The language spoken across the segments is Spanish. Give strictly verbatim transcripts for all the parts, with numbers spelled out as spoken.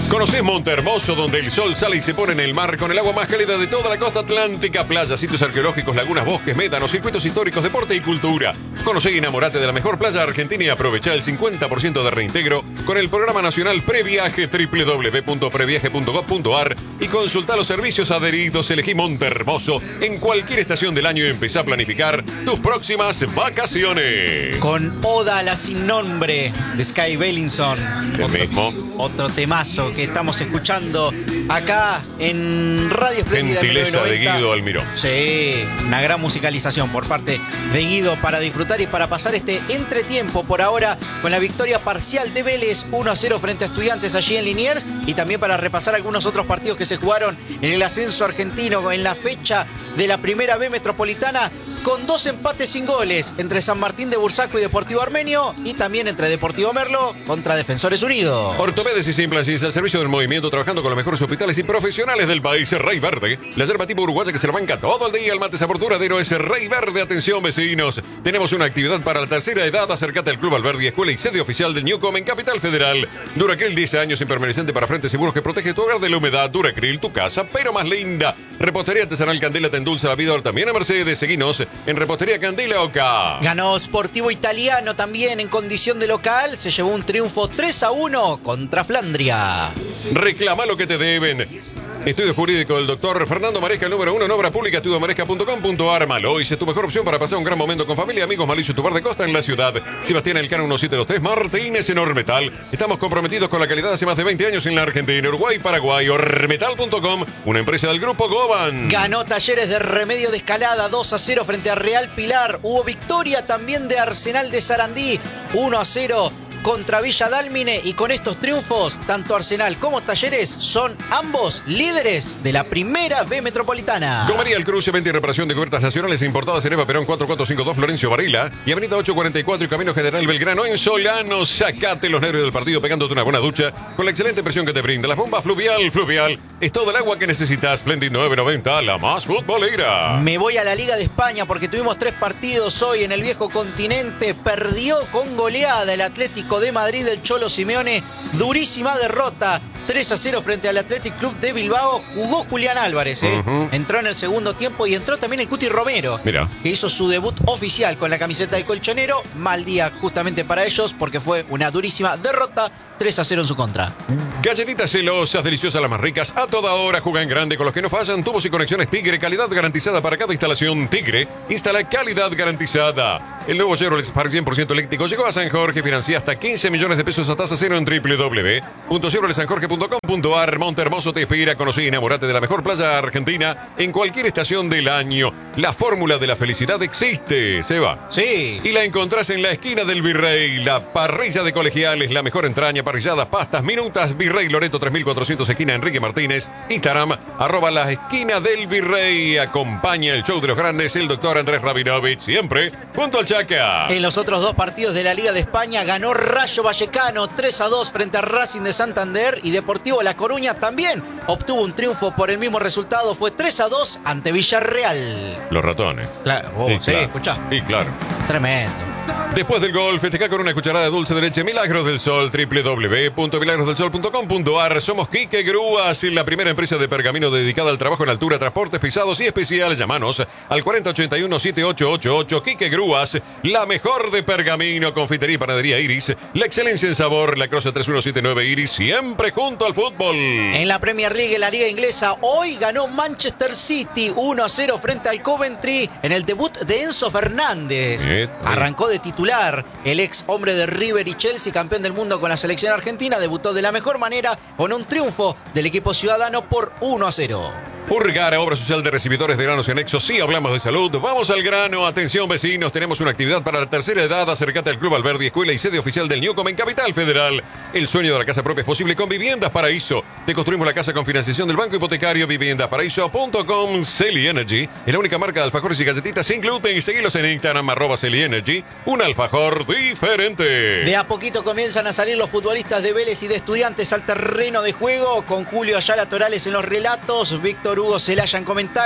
Conocés Montehermoso, donde el sol sale y se pone en el mar con el agua más cálida de toda la costa atlántica, playas, sitios arqueológicos, lagunas, bosques, médanos, circuitos históricos, deporte y cultura. Conocé y enamorate de la mejor playa argentina y aprovecha el cincuenta por ciento de reintegro con el programa nacional Previaje doble u doble u doble u punto previaje punto gov punto ar y consulta los servicios adheridos. Elegí Montehermoso en cualquier estación del año y empezá a planificar tus próximas vacaciones. Con Oda a la sin nombre de Sky Bellinson. El otro, mismo. Otro temazo que estamos escuchando acá en Radio Espléndida Gentileza de mil novecientos noventa. Guido Almirón. Sí, una gran musicalización por parte de Guido para disfrutar y para pasar este entretiempo por ahora con la victoria parcial de Vélez uno a cero frente a Estudiantes allí en Liniers y también para repasar algunos otros partidos que se jugaron en el ascenso argentino en la fecha de la primera B metropolitana, con dos empates sin goles entre San Martín de Bursaco y Deportivo Armenio y también entre Deportivo Merlo contra Defensores Unidos. Ortopédisis Implantis al servicio del movimiento, trabajando con los mejores hospitales y profesionales del país. Rey Verde, la yerba tipo uruguaya que se la banca todo el día. El mate sabor duradero es Rey Verde. Atención, vecinos, tenemos una actividad para la tercera edad. Acércate al Club Alberdi, escuela y sede oficial del Newcom en Capital Federal. Duracril, diez años, impermeabilizante para frentes seguros que protege tu hogar de la humedad. Duracril, tu casa, pero más linda. Repostería artesanal Candela te endulza la vida. También a Mercedes, seguinos en Repostería Candela Oca. Ganó Sportivo Italiano también en condición de local. Se llevó un triunfo tres a uno contra Flandria. Reclama lo que te deben. Estudio jurídico del doctor Fernando Maresca, el número uno en obra pública, estudio maresca punto com punto ar. Malois es tu mejor opción para pasar un gran momento con familia, amigos. Malicio, tu bar de costa en la ciudad. Sebastián Elcano uno siete dos tres, Martínez en Ormetal. Estamos comprometidos con la calidad hace más de veinte años en la Argentina, Uruguay, Paraguay. Ormetal punto com, una empresa del grupo Goban. Ganó Talleres de Remedio de Escalada dos a cero frente a Real Pilar. Hubo victoria también de Arsenal de Sarandí uno a cero contra Villa Dálmine, y con estos triunfos, tanto Arsenal como Talleres son ambos líderes de la primera B metropolitana. Comería el Cruce, venta y reparación de cubiertas nacionales importadas en Eva Perón cuatro cuatro cinco dos, Florencio Varela, y Avenida ocho cuarenta y cuatro y Camino General Belgrano en Solano. Sacate los nervios del partido pegándote una buena ducha con la excelente presión que te brinda las bombas Fluvial. Fluvial es todo el agua que necesitas. Splendid nueve noventa, la más futbolera. Me voy a la Liga de España porque tuvimos tres partidos hoy en el viejo continente. Perdió con goleada el Atlético de Madrid del Cholo Simeone, durísima derrota tres a cero frente al Athletic Club de Bilbao. Jugó Julián Álvarez, ¿eh? Uh-huh. Entró en el segundo tiempo y entró también el Cuti Romero. Mira. Que hizo su debut oficial con la camiseta del Colchonero. Mal día justamente para ellos porque fue una durísima derrota, tres a cero en su contra. Galletitas celosas, deliciosas, las más ricas, a toda hora. Juega en grande con los que no fallan. Tubos y conexiones Tigre, calidad garantizada para cada instalación. Tigre instala calidad garantizada. El nuevo Chevrolet Spark cien por ciento eléctrico llegó a San Jorge. Financia hasta quince millones de pesos a tasa cero en doble u doble u doble u punto chevrolet san jorge punto com punto ar. Montehermoso te espera. Conocí y enamorate de la mejor playa argentina en cualquier estación del año. La fórmula de la felicidad existe, Seba. Sí. Y la encontrás en la esquina del Virrey. La parrilla de Colegiales, la mejor entraña, parrilladas, pastas, minutas. Virrey Loreto tres mil cuatrocientos, esquina Enrique Martínez. Instagram, arroba la esquina del Virrey. Acompaña el show de los grandes el doctor Andrés Rabinovich, siempre junto al Chaca. En los otros dos partidos de la Liga de España ganó Rayo Vallecano tres a dos frente a Racing de Santander, y Deportivo La Coruña también obtuvo un triunfo por el mismo resultado. Fue tres a dos ante Villarreal. Los ratones. Claro, oh, sí, claro. escuchá. Y claro. Tremendo. Después del gol, festeja con una cucharada de dulce de leche Milagros del Sol. doble u doble u doble u punto milagros del sol punto com punto ar. Somos Quique Grúas, la primera empresa de pergamino dedicada al trabajo en altura, transportes pesados y especiales. Llámanos al cuarenta ochenta y uno setenta y ocho ochenta y ocho. Quique Grúas, la mejor de pergamino. Confitería y panadería Iris, la excelencia en sabor. La Croce tres uno siete nueve Iris, siempre junto al fútbol. En la Premier League, en la Liga Inglesa, hoy ganó Manchester City uno a cero frente al Coventry en el debut de Enzo Fernández. Bien, Arrancó de titular. El ex hombre de River y Chelsea, campeón del mundo con la selección argentina, debutó de la mejor manera con un triunfo del equipo ciudadano por uno a cero. Urgara, obra social de recibidores de granos y anexos. Sí, hablamos de salud. Vamos al grano. Atención, vecinos. Tenemos una actividad para la tercera edad. Acércate al Club Alberdi, escuela y sede oficial del Newcom en Capital Federal. El sueño de la casa propia es posible con Viviendas Paraíso. Te construimos la casa con financiación del Banco Hipotecario. viviendas paraíso punto com. Celi Energy es la única marca de alfajores y galletitas sin gluten. Seguilos en Instagram, arroba Celi Energy. Un alfajor diferente. De a poquito comienzan a salir los futbolistas de Vélez y de Estudiantes al terreno de juego, con Julio Ayala Torales en los relatos, Víctor Hugo Celaya en comentarios.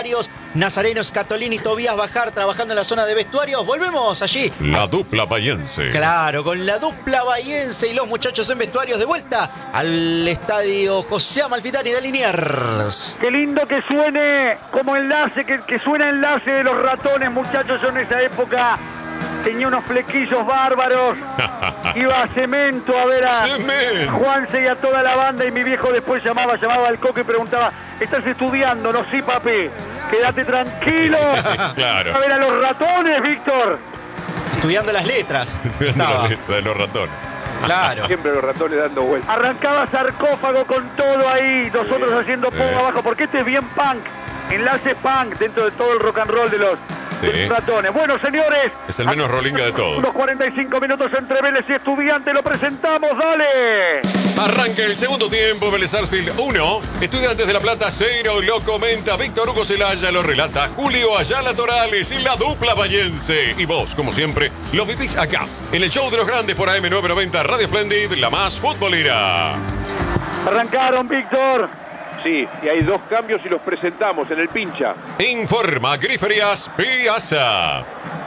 Nazarenos, Catolini, Tobías Bajar trabajando en la zona de vestuarios. Volvemos allí. La dupla bahiense. Claro, con la dupla bahiense y los muchachos en vestuarios de vuelta al estadio José Amalfitani de Liniers. Qué lindo que suene como enlace, que, que suena enlace de los ratones, muchachos. Yo en esa época tenía unos flequillos bárbaros. Iba a Cemento a ver a Cemento. Juanse y a toda la banda, y mi viejo después llamaba, llamaba al Coco y preguntaba: ¿estás estudiando? No, sí, papi. Quédate tranquilo. Claro. A ver a los ratones, Víctor. Estudiando las letras. Estudiando Estaba. la lista de los ratones. Claro. Siempre los ratones dando vueltas. Arrancaba Sarcófago con todo ahí, nosotros haciendo pum Sí. abajo, porque este es bien punk, enlace punk dentro de todo el rock and roll de los, Sí. de los ratones. Bueno, señores, Es el menos rolinga de todos. unos cuarenta y cinco minutos entre Vélez y Estudiantes, lo presentamos, dale. Arranca el segundo tiempo, Vélez Sarsfield uno, Estudiantes de La Plata cero, lo comenta Víctor Hugo Celaya, lo relata Julio Ayala Torales y la dupla bahiense. Y vos, como siempre, lo vivís acá, en el show de los grandes por A M novecientos noventa Radio Splendid, la más futbolera. Arrancaron, Víctor. Sí, y hay dos cambios y los presentamos en el pincha. Informa Griferias Piazza.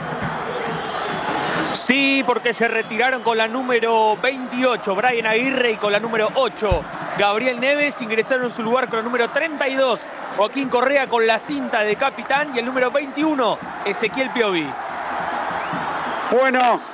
Sí, porque se retiraron con la número veintiocho, Brian Aguirre, y con la número ocho, Gabriel Neves. Ingresaron en su lugar con la número treinta y dos, Joaquín Correa, con la cinta de capitán, y el número veintiuno, Ezequiel Piovi. Bueno,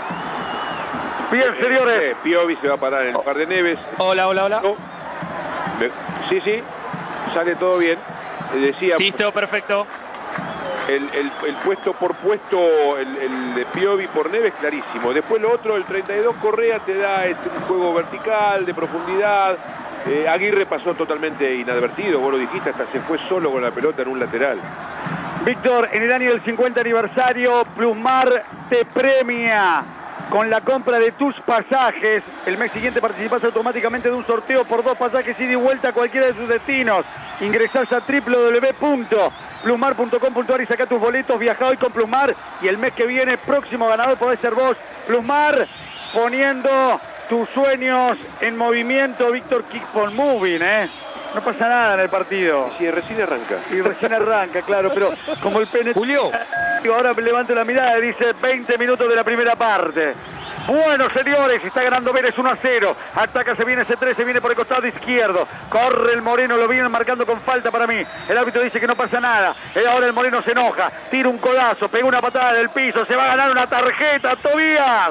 bien, señores. Eh, Piovi se va a parar en el par de Neves. Hola, hola, hola. No. Me- Sí, sí, sale todo bien. Eh, Decía, Listo, perfecto. el, el- el puesto por puesto, el, el de Piovi por Neves, clarísimo. Después lo otro, el treinta y dos Correa te da este, un juego vertical, de profundidad. Eh, Aguirre pasó totalmente inadvertido, vos lo dijiste, hasta se fue solo con la pelota en un lateral. Víctor, en el año del cincuenta aniversario, Plusmar te premia con la compra de tus pasajes. El mes siguiente participás automáticamente de un sorteo por dos pasajes ida y vuelta a cualquiera de sus destinos. Ingresás a w w w punto plusmar punto com punto a r y sacá tus boletos. Viajá hoy con Plusmar y el mes que viene, próximo ganador podés ser vos. Plusmar, poniendo tus sueños en movimiento. Víctor, keep on moving, ¿eh? No pasa nada en el partido. Si recién arranca. Y recién arranca, claro, pero como el pene... Julio. Ahora levanto la mirada y dice veinte minutos de la primera parte. Bueno, señores, está ganando Vélez uno a cero. Ataca, se viene C tres, se viene por el costado izquierdo. Corre el Moreno, lo vienen marcando con falta para mí. El árbitro dice que no pasa nada. Y ahora el Moreno se enoja, tira un codazo, pega una patada del piso, se va a ganar una tarjeta, Tobías.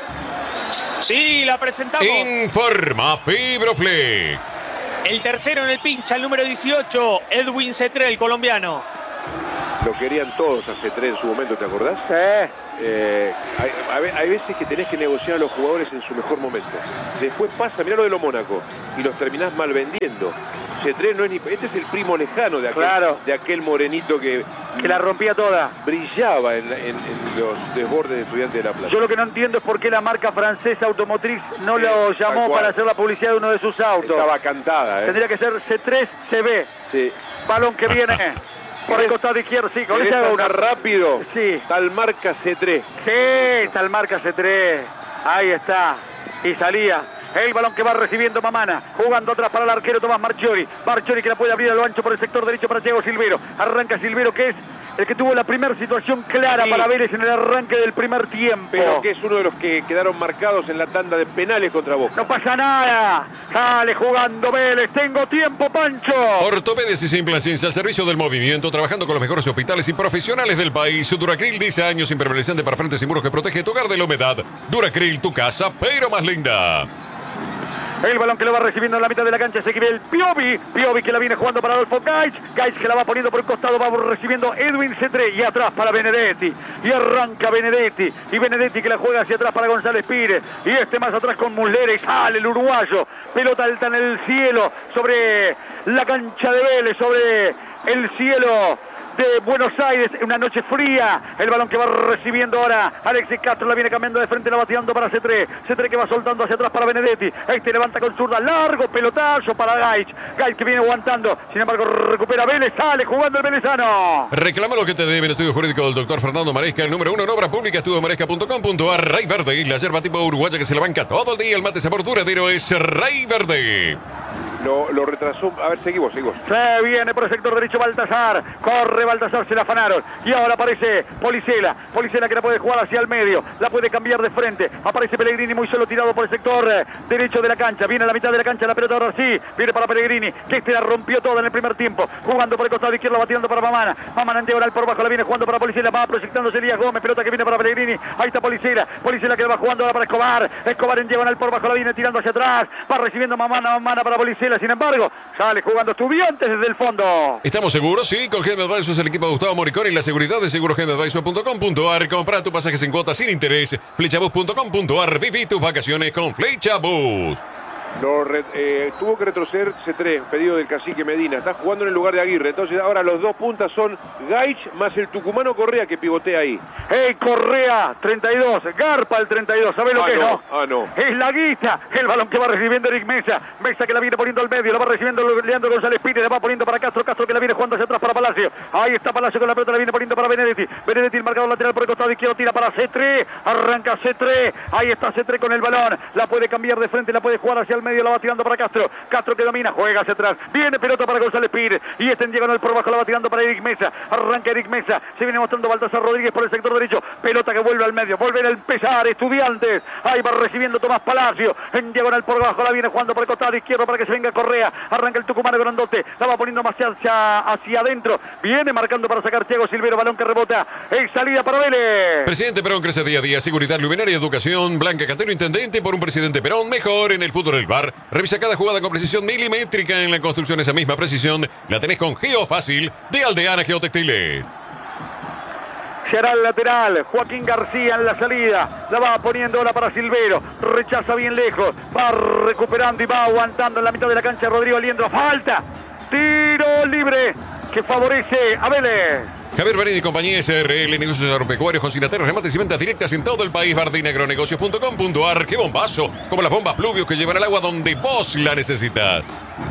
Sí, la presentamos. Informa Fibroflex. El tercero en el pincha, el número dieciocho, Edwin Cetré, el colombiano. Lo querían todos hace tres en su momento, ¿te acordás? Eh, Eh, hay, a ve- hay veces que tenés que negociar a los jugadores en su mejor momento. Después pasa, mirá lo de lo Mónaco, y los terminás mal vendiendo. Cetré no es ni, este es el primo lejano de aquel, Claro. de aquel morenito que, que la rompía toda. brillaba en, en- en los desbordes de Estudiantes de La Plata. Yo lo que no entiendo es por qué la marca francesa automotriz no lo Sí, llamó tal cual. para hacer la publicidad de uno de sus autos. Estaba cantada, ¿eh? Tendría que ser C tres C B. Sí. Balón que viene por el costado izquierdo. Sí, con ¿Querés ese hago andar una... rápido? Sí. Tal marca Cetré. Sí, tal marca C tres. Ahí está. Y salía. El balón que va recibiendo Mamana. Jugando atrás para el arquero Tomás Marchiori. Marchiori que la puede abrir a lo ancho por el sector derecho para Thiago Silvero. Arranca Silvero, que es el que tuvo la primera situación clara Sí. para Vélez en el arranque del primer tiempo. Pero que es uno de los que quedaron marcados en la tanda de penales contra Boca. No pasa nada. Sale jugando Vélez. Tengo tiempo, Pancho. Ortopedes y Simplacins al servicio del movimiento, trabajando con los mejores hospitales y profesionales del país. Duracril, diez años, impermeabilizante para frentes y muros que protege tu hogar de la humedad. Duracril, tu casa, pero más linda. El balón que lo va recibiendo en la mitad de la cancha es Equivel Piovi. Piovi que la viene jugando para Adolfo Gaich. Gaich que la va poniendo por el costado. Va recibiendo Edwin Cetré. Y atrás para Benedetti. Y arranca Benedetti. Y Benedetti que la juega hacia atrás para González Pires. Y este más atrás con Muslera. Y sale el uruguayo. Pelota alta en el cielo. Sobre la cancha de Vélez. Sobre el cielo de Buenos Aires, una noche fría. El balón que va recibiendo ahora Alexis Castro, la viene cambiando de frente, la va tirando para C tres. C tres que va soltando hacia atrás para Benedetti. Este levanta con zurda, largo pelotazo para Gaich. Gaich que viene aguantando, sin embargo recupera Vélez, sale jugando el velezano. Reclama lo que te debe el estudio jurídico del doctor Fernando Maresca, el número uno en obra pública, estudio maresca punto com punto a r. Rey Verde, la yerba tipo uruguaya que se la banca todo el día. El mate sabor duradero es Rey Verde. Lo, lo retrasó. A ver, seguimos, seguimos. Se viene por el sector derecho Baltasar. Corre Baltasar, se la afanaron. Y ahora aparece Policela. Policela que la puede jugar hacia el medio. La puede cambiar de frente. Aparece Pellegrini muy solo tirado por el sector eh, derecho de la cancha. Viene a la mitad de la cancha la pelota ahora sí. Viene para Pellegrini, que este la rompió toda en el primer tiempo. Jugando por el costado izquierdo, batiendo para Mamana. Mamana en diagonal por bajo, la viene jugando para Policela. Va proyectándose Elías Gómez. Pelota que viene para Pellegrini. Ahí está Policela. Policela que va jugando ahora para Escobar. Escobar en diagonal por bajo, la viene tirando hacia atrás. Va recibiendo Mamana, Mamana para Policela. Sin embargo, sale jugando Estudiantes desde el fondo. ¿Estamos seguros? Sí, con G M Advisors es el equipo de Gustavo Moricón y la seguridad de seguro G M Advisors punto com punto a r. Compra tu pasaje sin cuotas, sin interés. Flechabus punto com punto a r. Viví tus vacaciones con Flechabus. Lo re, eh, tuvo que retroceder C tres, pedido del cacique Medina. Está jugando en el lugar de Aguirre. Entonces ahora los dos puntas son Gaich más el tucumano Correa que pivotea ahí. ¡Ey, Correa! treinta y dos. Garpa el treinta y dos. ¿Sabés lo ah, que no, es, no? Ah, no. Es la guita. El balón que va recibiendo Eric Mesa. Mesa que la viene poniendo al medio. La va recibiendo Leandro González Pires. La va poniendo para Castro. Castro que la viene jugando hacia atrás para Palacio. Ahí está Palacio con la pelota. La viene poniendo para Benedetti. Benedetti, el marcador lateral por el costado izquierdo. Tira para C tres. Arranca C tres. Ahí está C tres con el balón. La puede cambiar de frente. La puede jugar hacia el medio. La va tirando para Castro. Castro que domina, juega hacia atrás. Viene pelota para González Pires. Y este en diagonal por bajo la va tirando para Eric Mesa. Arranca Eric Mesa. Se viene mostrando Baltasar Rodríguez por el sector derecho. Pelota que vuelve al medio. Vuelven a empezar Estudiantes. Ahí va recibiendo Tomás Palacio. En diagonal por bajo la viene jugando por el costado izquierdo para que se venga Correa. Arranca el tucumano grandote. La va poniendo más hacia, hacia adentro. Viene marcando para sacar Thiago Silvero. Balón que rebota. En salida para Vélez. Presidente Perón crece día a día. Seguridad, luminaria, educación. Blanca Cantero, intendente por un presidente Perón. Mejor en el fútbol del bar. Revisa cada jugada con precisión milimétrica en la construcción. Esa misma precisión la tenés con Geofácil de Aldeana Geotextiles. Se hará el lateral. Joaquín García en la salida. La va poniendo ahora para Silvero. Rechaza bien lejos. Va recuperando y va aguantando en la mitad de la cancha Rodrigo Aliendro. Falta. Tiro libre que favorece a Vélez. Javier Berini y compañía S R L, negocios agropecuarios, consignatorios, remates y ventas directas en todo el país. Bardinagronegocios punto com punto a r. ¡Qué bombazo! Como las bombas pluvios que llevan el agua donde vos la necesitas.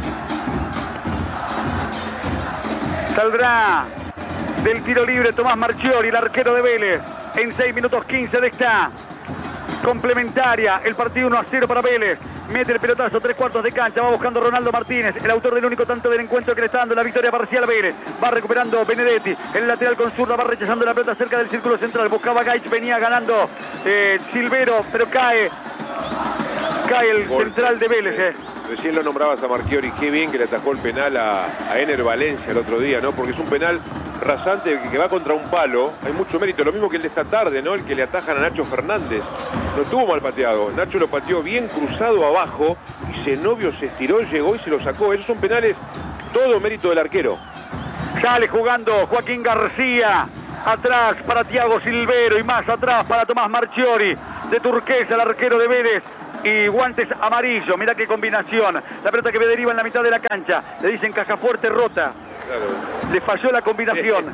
Saldrá del tiro libre Tomás Marchiori, el arquero de Vélez. En seis minutos quince de esta complementaria. El partido uno a cero para Vélez. Mete el pelotazo, tres cuartos de cancha. Va buscando Ronaldo Martínez, el autor del único tanto del encuentro que le está dando la victoria parcial a Vélez. Va recuperando Benedetti. El lateral con zurda va rechazando la pelota cerca del círculo central. Buscaba Gaich, venía ganando eh, Silvero, pero cae. Cae el Gol. central de Vélez. Eh. Recién lo nombrabas a Marchiori. Qué bien que le atajó el penal a, a Ener Valencia el otro día, ¿no? Porque es un penal rasante que va contra un palo. Hay mucho mérito. Lo mismo que el de esta tarde, ¿no? El que le atajan a Nacho Fernández. No estuvo mal pateado. Nacho lo pateó bien cruzado abajo y Zenobio se estiró, llegó y se lo sacó. Esos son penales, todo mérito del arquero. Sale jugando Joaquín García. Atrás para Thiago Silvero y más atrás para Tomás Marchiori. De turquesa el arquero de Vélez. Y guantes amarillos, mirá qué combinación. La pelota que deriva en la mitad de la cancha. Le dicen caja fuerte rota. Claro. Le falló la combinación.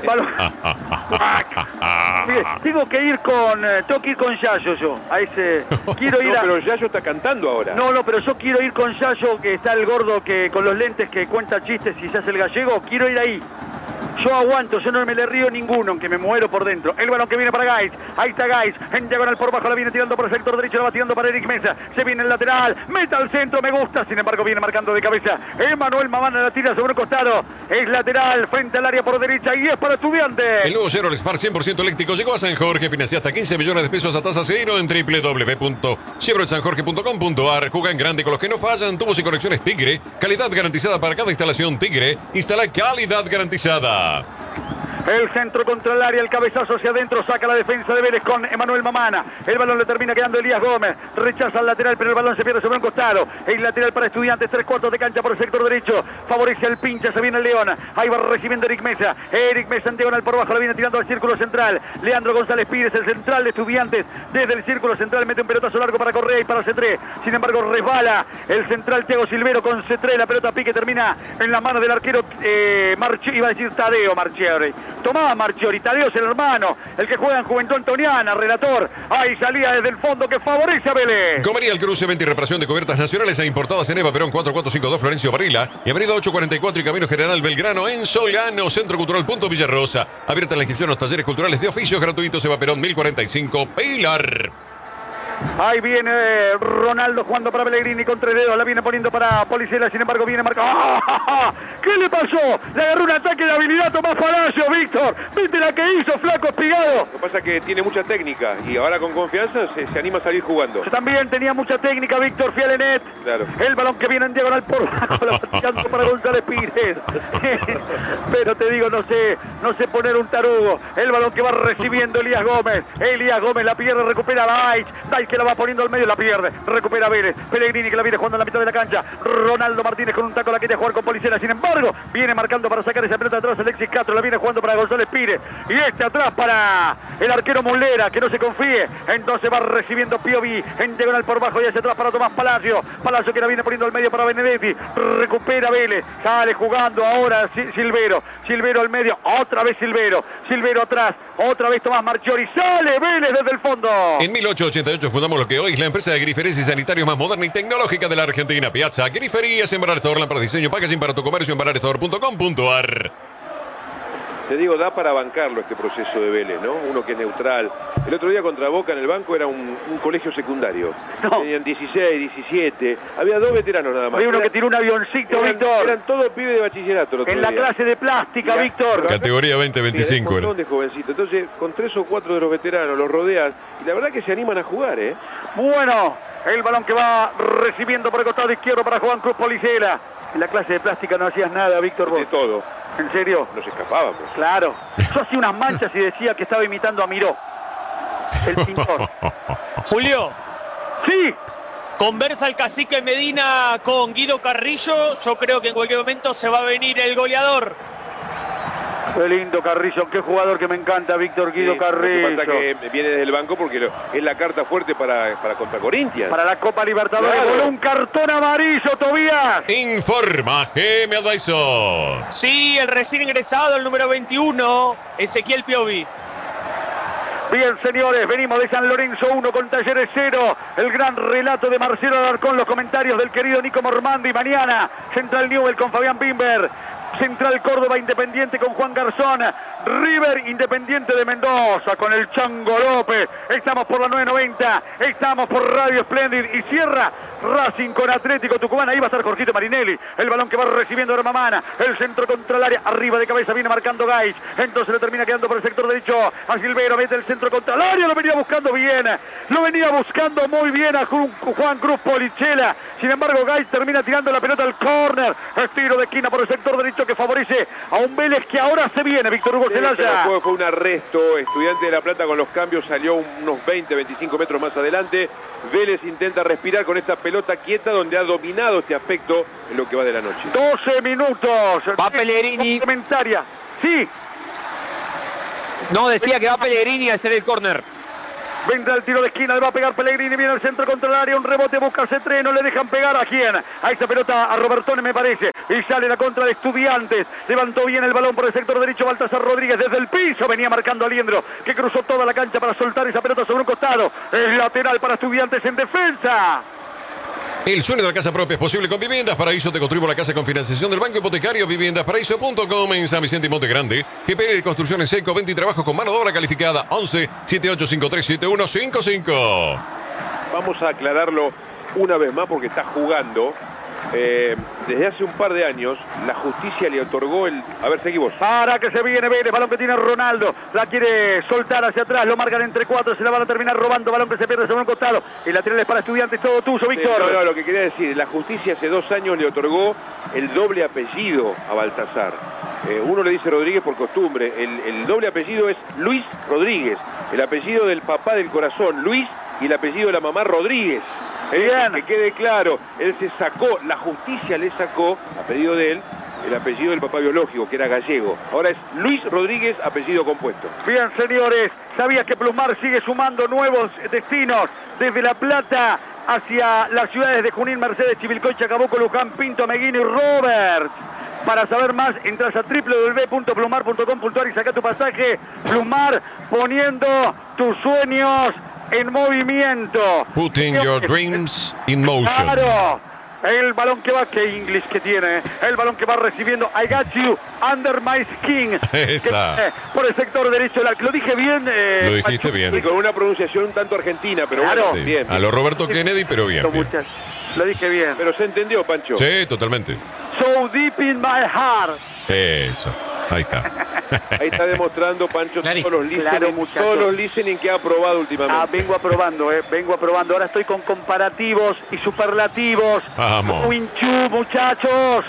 Mire, tengo que ir con. Eh, tengo que ir con Yayo yo. A ese. Quiero ir no, a. pero Yayo está cantando ahora. No, no, pero yo quiero ir con Yayo, que está el gordo que con los lentes que cuenta chistes y se hace el gallego. Quiero ir ahí. Yo aguanto, yo no me le río ninguno, aunque me muero por dentro. El balón que viene para Gaich. Ahí está Gaich. En diagonal por bajo la viene tirando por el sector derecho. La va tirando para Eric Mesa. Se viene el lateral. Meta al centro, me gusta. Sin embargo, viene marcando de cabeza. Emanuel Mamana la tira sobre un costado. Es lateral frente al área por derecha y es para Estudiantes. El nuevo Chevrolet Spark cien por ciento eléctrico llegó a San Jorge. Financia hasta quince millones de pesos a tasa cero en w w w punto chevrolet san jorge punto com punto a r. Juega en grande con los que no fallan. Tubos y conexiones Tigre. Calidad garantizada para cada instalación Tigre. Instala calidad garantizada. El centro contra el área, el cabezazo hacia adentro, saca la defensa de Vélez con Emanuel Mamana. El balón le termina quedando Elías Gómez. Rechaza al lateral, pero el balón se pierde sobre un costado. El lateral para Estudiantes, tres cuartos de cancha por el sector derecho. Favorece al pincha, se viene el León. Ahí va recibiendo Eric Mesa. Eric Mesa en diagonal por bajo, la viene tirando al círculo central. Leandro González Pires, el central de Estudiantes. Desde el círculo central mete un pelotazo largo para Correa y para C tres. Sin embargo, resbala el central Thiago Silvero con C tres. La pelota pique termina en las manos del arquero eh, Marchi, iba a decir Tadeo Marchiori. Tomás Marchiori, Tadeo es el hermano, el que juega en Juventud Antoniana, relator. Ahí salía desde el fondo que favorece a Vélez. Comería el Cruce, venta y reparación de cubiertas nacionales e importadas en Eva Perón cuatro cuatro cinco dos Florencio Varela y Avenida ocho cuarenta y cuatro y Camino General Belgrano en Solano, Centro Cultural Punto Villarrosa. Abierta la inscripción a los talleres culturales de oficios gratuitos Eva Perón mil cuarenta y cinco Pilar. Ahí viene Ronaldo jugando para Pellegrini con tres dedos. La viene poniendo para Policela. Sin embargo, viene marcado. ¡Ah! ¿Qué le pasó? Le agarró un ataque de habilidad Tomás Palacio, Víctor. ¿Viste la que hizo, flaco Espigado? Lo que pasa es que tiene mucha técnica y ahora con confianza se, se anima a salir jugando. También tenía mucha técnica Víctor Fialenet. Claro. El balón que viene en diagonal por bajo. La va tirando para González Pires. Pero te digo, no sé, no sé poner un tarugo. El balón que va recibiendo Elías Gómez. Elías Gómez la pierde, recupera a Daic. Daic que la va poniendo al medio, la pierde. Recupera Vélez. Pellegrini que la viene jugando en la mitad de la cancha. Ronaldo Martínez con un taco la quiere jugar con Policela. Sin embargo, viene marcando para sacar esa pelota atrás Alexis Castro. La viene jugando para González Pires. Y este atrás para el arquero Mulera, que no se confíe. Entonces va recibiendo Piovi en diagonal por bajo y hacia atrás para Tomás Palacio. Palacio que la viene poniendo al medio para Benedetti. Recupera Vélez. Sale jugando ahora Silvero. Silvero al medio. Otra vez Silvero. Silvero atrás. Otra vez Tomás Marchiori. Sale Vélez desde el fondo. En mil ochocientos ochenta y ocho fundamos lo que hoy es la empresa de griferías y sanitarios más moderna y tecnológica de la Argentina. Piazza Griferías en Bar Store, para diseño, packaging para tu comercio en bararestore punto com punto ar. Te digo, da para bancarlo este proceso de Vélez, ¿no? Uno que es neutral. El otro día contra Boca en el banco era un, un colegio secundario. No. Tenían dieciséis, diecisiete. Había dos veteranos nada más. Había uno que tiró un avioncito, eran, Víctor. Eran todos pibes de bachillerato. En la día. clase de plástica, Mira, Víctor. Categoría veinte veinticinco. Un montón de jovencitos. Entonces, con tres o cuatro de los veteranos los rodeas. Y la verdad que se animan a jugar, ¿eh? Bueno, el balón que va recibiendo por el costado izquierdo para Juan Cruz Policela. En la clase de plástica no hacías nada, Víctor. De todo. ¿En serio? Nos escapábamos. Claro. Yo hacía unas manchas y decía que estaba imitando a Miró, el pintor. Julio. Sí. Conversa el cacique Medina con Guido Carrillo. Yo creo que en cualquier momento se va a venir el goleador. Qué lindo Carrillo, qué jugador que me encanta, Víctor Guido sí, Carrillo. Lo que pasa que viene desde el banco porque lo, es la carta fuerte para, para contra Corinthians. Para la Copa Libertadores, claro. Con un cartón amarillo, Tobías. Informa G M Advisor. Sí, el recién ingresado, el número veintiuno, Ezequiel Piovi. Bien, señores, venimos de San Lorenzo uno con Talleres cero. El gran relato de Marcelo Alarcón, los comentarios del querido Nico Mormandi. Mañana, Central Newell con Fabián Bimber. Central Córdoba Independiente con Juan Garzón. River Independiente de Mendoza con el Chango López. Estamos por la nueve noventa. Estamos por Radio Splendid. Y cierra Racing con Atlético Tucumán. Ahí va a estar Jorgito Marinelli. El balón que va recibiendo Hermamana. El centro contra el área. Arriba de cabeza viene marcando Gaich. Entonces le termina quedando por el sector derecho a Silvero. Mete el centro contra el área. Lo venía buscando bien. Lo venía buscando muy bien a Juan Cruz Policela. Sin embargo, Gaich termina tirando la pelota al córner. Estiro de esquina por el sector derecho que favorece a un Vélez que ahora se viene. Víctor Hugo Celaya. Sí, fue un arresto. Estudiante de La Plata con los cambios salió unos veinte, veinticinco metros más adelante. Vélez intenta respirar con esta pelota quieta donde ha dominado este aspecto en lo que va de la noche. doce minutos. Va Pellegrini. Comentaria. Sí. No, decía que va Pellegrini a hacer el córner. Vendrá el tiro de esquina, le va a pegar Pellegrini, viene el centro contra el área, un rebote, busca Cetré, no le dejan pegar a quién, a esa pelota, a Robertone me parece, y sale la contra de Estudiantes, levantó bien el balón por el sector derecho, Baltasar Rodríguez desde el piso, venía marcando a Liendro, que cruzó toda la cancha para soltar esa pelota sobre un costado, es lateral para Estudiantes en defensa. El sueño de la casa propia es posible con Viviendas Paraíso. Te construimos la casa con financiación del Banco Hipotecario. Viviendas Paraíso punto com en San Vicente y Monte Grande. G P L de Construcciones Seco, venta y trabajo con mano de obra calificada. once, setenta y ocho cincuenta y tres, setenta y uno cincuenta y cinco. Vamos a aclararlo una vez más porque está jugando. Eh, desde hace un par de años la justicia le otorgó el... A ver, seguimos. Para que se viene Vélez, balón que tiene Ronaldo, la quiere soltar hacia atrás, lo marcan entre cuatro, se la van a terminar robando, balón que se pierde sobre un costado, el lateral es para Estudiantes, todo tuyo, Víctor. Sí, no, no, lo que quería decir, la justicia hace dos años le otorgó el doble apellido a Baltasar. Eh, uno le dice Rodríguez por costumbre, el, el doble apellido es Luis Rodríguez, el apellido del papá del corazón, Luis, y el apellido de la mamá Rodríguez. Bien. Que quede claro, él se sacó, la justicia le sacó, a pedido de él, el apellido del papá biológico, que era gallego. Ahora es Luis Rodríguez, apellido compuesto. Bien, señores, ¿sabías que Plusmar sigue sumando nuevos destinos desde La Plata hacia las ciudades de Junín, Mercedes, Chivilcoy, Chacabuco, Luján, Pinto, Meguino y Roberts? Para saber más, entras a w w w punto plumar punto com punto ar y saca tu pasaje. Plumar, poniendo tus sueños en movimiento. Putting your dreams in motion. Claro, El balón que va, que English que tiene. El balón que va recibiendo. I got you under my skin. Esa. Que, eh, por el sector derecho del arco. Lo dije bien. Eh, Lo dijiste Pachu. bien. Y con una pronunciación un tanto argentina, pero Claro. bueno, Sí. bien. A lo Roberto Kennedy, pero bien. bien. Muchachos. Lo dije bien. Pero se entendió, Pancho. Sí, totalmente. So deep in my heart. Eso. Ahí está. Ahí está demostrando, Pancho, Claro, todos los listening, claro, muchachos. todos los listening que ha aprobado últimamente. Ah, vengo aprobando, eh, vengo aprobando. Ahora estoy con comparativos y superlativos. Vamos. Winchu, muchachos.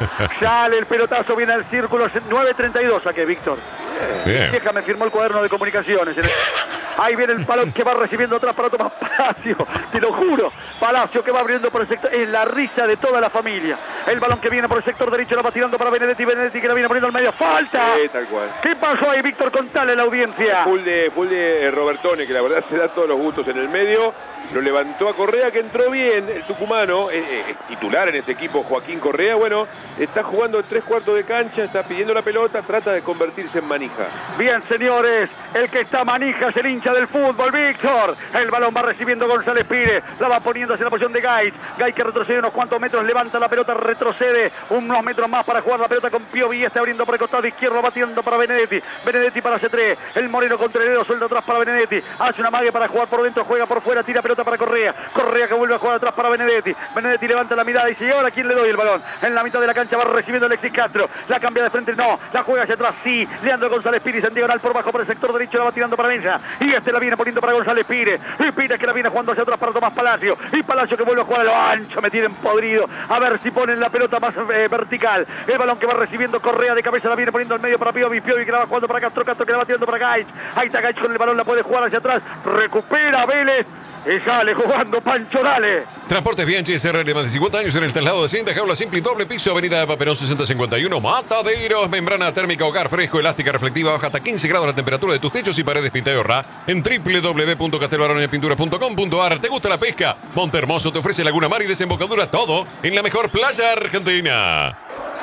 Sale el pelotazo, viene al círculo. nueve treinta y dos saqué, Víctor. Bien. Vieja me firmó el cuaderno de comunicaciones. En el- Ahí viene el balón que va recibiendo atrás para Tomás Palacio. Te lo juro. Palacio que va abriendo por el sector. Es la risa de toda la familia. El balón que viene por el sector derecho la va tirando para Benedetti. Benedetti que la viene poniendo al medio. ¡Falta! Sí, tal cual. ¿Qué pasó ahí, Víctor? Contale a la audiencia. Full de, full de eh, Robertone, que la verdad se da todos los gustos en el medio. Lo levantó a Correa, que entró bien. El tucumano, eh, eh, es titular en este equipo, Joaquín Correa. Bueno, está jugando en tres cuartos de cancha, está pidiendo la pelota, trata de convertirse en manija. Bien, señores, el que está manija es el hincha del fútbol, Víctor. El balón va recibiendo González Pires, la va poniendo hacia la posición de Gais. Gais que retrocede unos cuantos metros, levanta la pelota, retrocede unos metros más para jugar la pelota con Piovi. Está abriendo por el costado izquierdo, va tirando para Benedetti. Benedetti para C tres, el Moreno Contreras suelta atrás para Benedetti. Hace una mague para jugar por dentro, juega por fuera, tira pelota para Correa. Correa que vuelve a jugar atrás para Benedetti. Benedetti levanta la mirada y dice, ¿y ahora quién le doy el balón? En la mitad de la cancha va recibiendo Alexis Castro. La cambia de frente, no. La juega hacia atrás, sí. Leandro González Pires en diagonal por bajo por el sector derecho, la va tirando para Benja. Y este la viene poniendo para González Pires. Y Pires que la viene jugando hacia atrás para Tomás Palacio. Y Palacio que vuelve a jugar a lo ancho, me tienen podrido. A ver si ponen la pelota más eh, vertical. El balón que va recibiendo Correa de cabeza la viene poniendo al medio para Piovi. Piovi que la va jugando para Castro. Castro que la va tirando para Gaich. Ahí está Gaich con el balón, la puede jugar hacia atrás. Recupera Vélez. Y sale jugando Pancho, dale. Transportes Bianchi S R L, más de cincuenta años en el traslado de cinta, jaula simple y doble piso, avenida Paperón sesenta cincuenta y uno, Mataderos, membrana térmica, hogar fresco, elástica, reflectiva, baja hasta quince grados la temperatura de tus techos y paredes pinta y ahorra en doble u doble u doble u punto castelbarones.pinturas punto com punto a r. ¿Te gusta la pesca? Monte Hermoso te ofrece Laguna Mar y desembocadura, todo en la mejor playa argentina.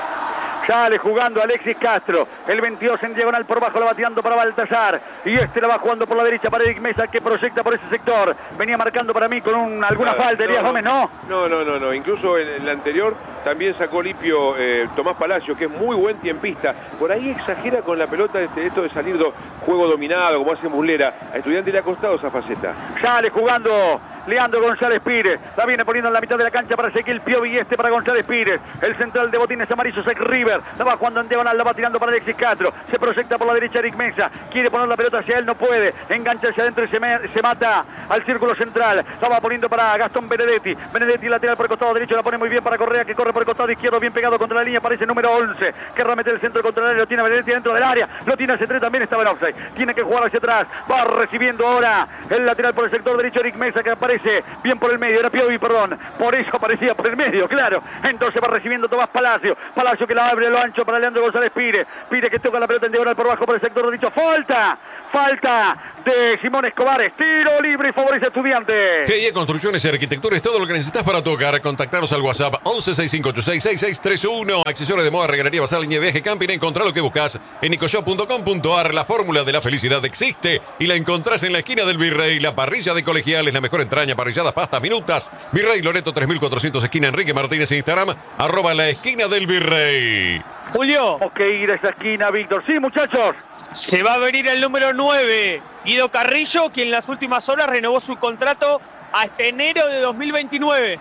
Sale jugando Alexis Castro. El veintidós en diagonal por bajo la va tirando para Baltasar. Y este la va jugando por la derecha para Eric Mesa que proyecta por ese sector. Venía marcando para mí con un, alguna Claro, falta. Elías no, Gómez, ¿no? No, no, no, no. Incluso en, en la anterior también sacó limpio eh, Tomás Palacio, que es muy buen tiempista. Por ahí exagera con la pelota este, esto de salir do, juego dominado, como hace Muslera. A Estudiante le ha costado esa faceta. Sale jugando Leandro González Pires. La viene poniendo en la mitad de la cancha para Ezequiel Piovi y este para González Pires. El central de botines amarillos es River. La va jugando en diagonal, la va tirando para Alexis Castro. Se proyecta por la derecha Eric Mesa. Quiere poner la pelota hacia él, no puede. Engancha hacia adentro y se, me, se mata al círculo central. La va poniendo para Gastón Benedetti. Benedetti lateral por el costado derecho, la pone muy bien para Correa que corre por el costado izquierdo, bien pegado contra la línea. Aparece el número once. Querrá meter el centro contra el área. Lo tiene Benedetti dentro del área. Lo tiene C tres, también estaba en offside. Tiene que jugar hacia atrás. Va recibiendo ahora el lateral por el sector derecho Eric Mesa que aparece bien por el medio. Era Piovi, perdón. Por eso aparecía por el medio, claro. Entonces va recibiendo Tomás Palacio. Palacio que la abre a lo ancho para Leandro González Pires. Pires que toca la pelota en diagonal por bajo por el sector derecho. Falta. Falta de Simón Escobar. Tiro libre y favorece a Estudiantes. G I E Construcciones y Arquitectura es todo lo que necesitas para tocar. Contactaros al WhatsApp once sesenta y cinco ochenta y seis sesenta y seis treinta y uno. Accesorios de moda, regalería, basal, línea de viaje, camping. Encontrá lo que buscas en ecoshop punto com punto a r. La fórmula de la felicidad existe y la encontrás en la esquina del Virrey. La parrilla de Colegiales, la mejor entraña, parrilladas, pastas, minutas. Virrey Loreto tres mil cuatrocientos, esquina Enrique Martínez, Instagram, arroba la esquina del Virrey. Julio, Tenemos que ir a esa esquina, Víctor. Sí, muchachos. se va a venir el número nueve, Guido Carrillo, quien en las últimas horas renovó su contrato hasta enero de dos mil veintinueve.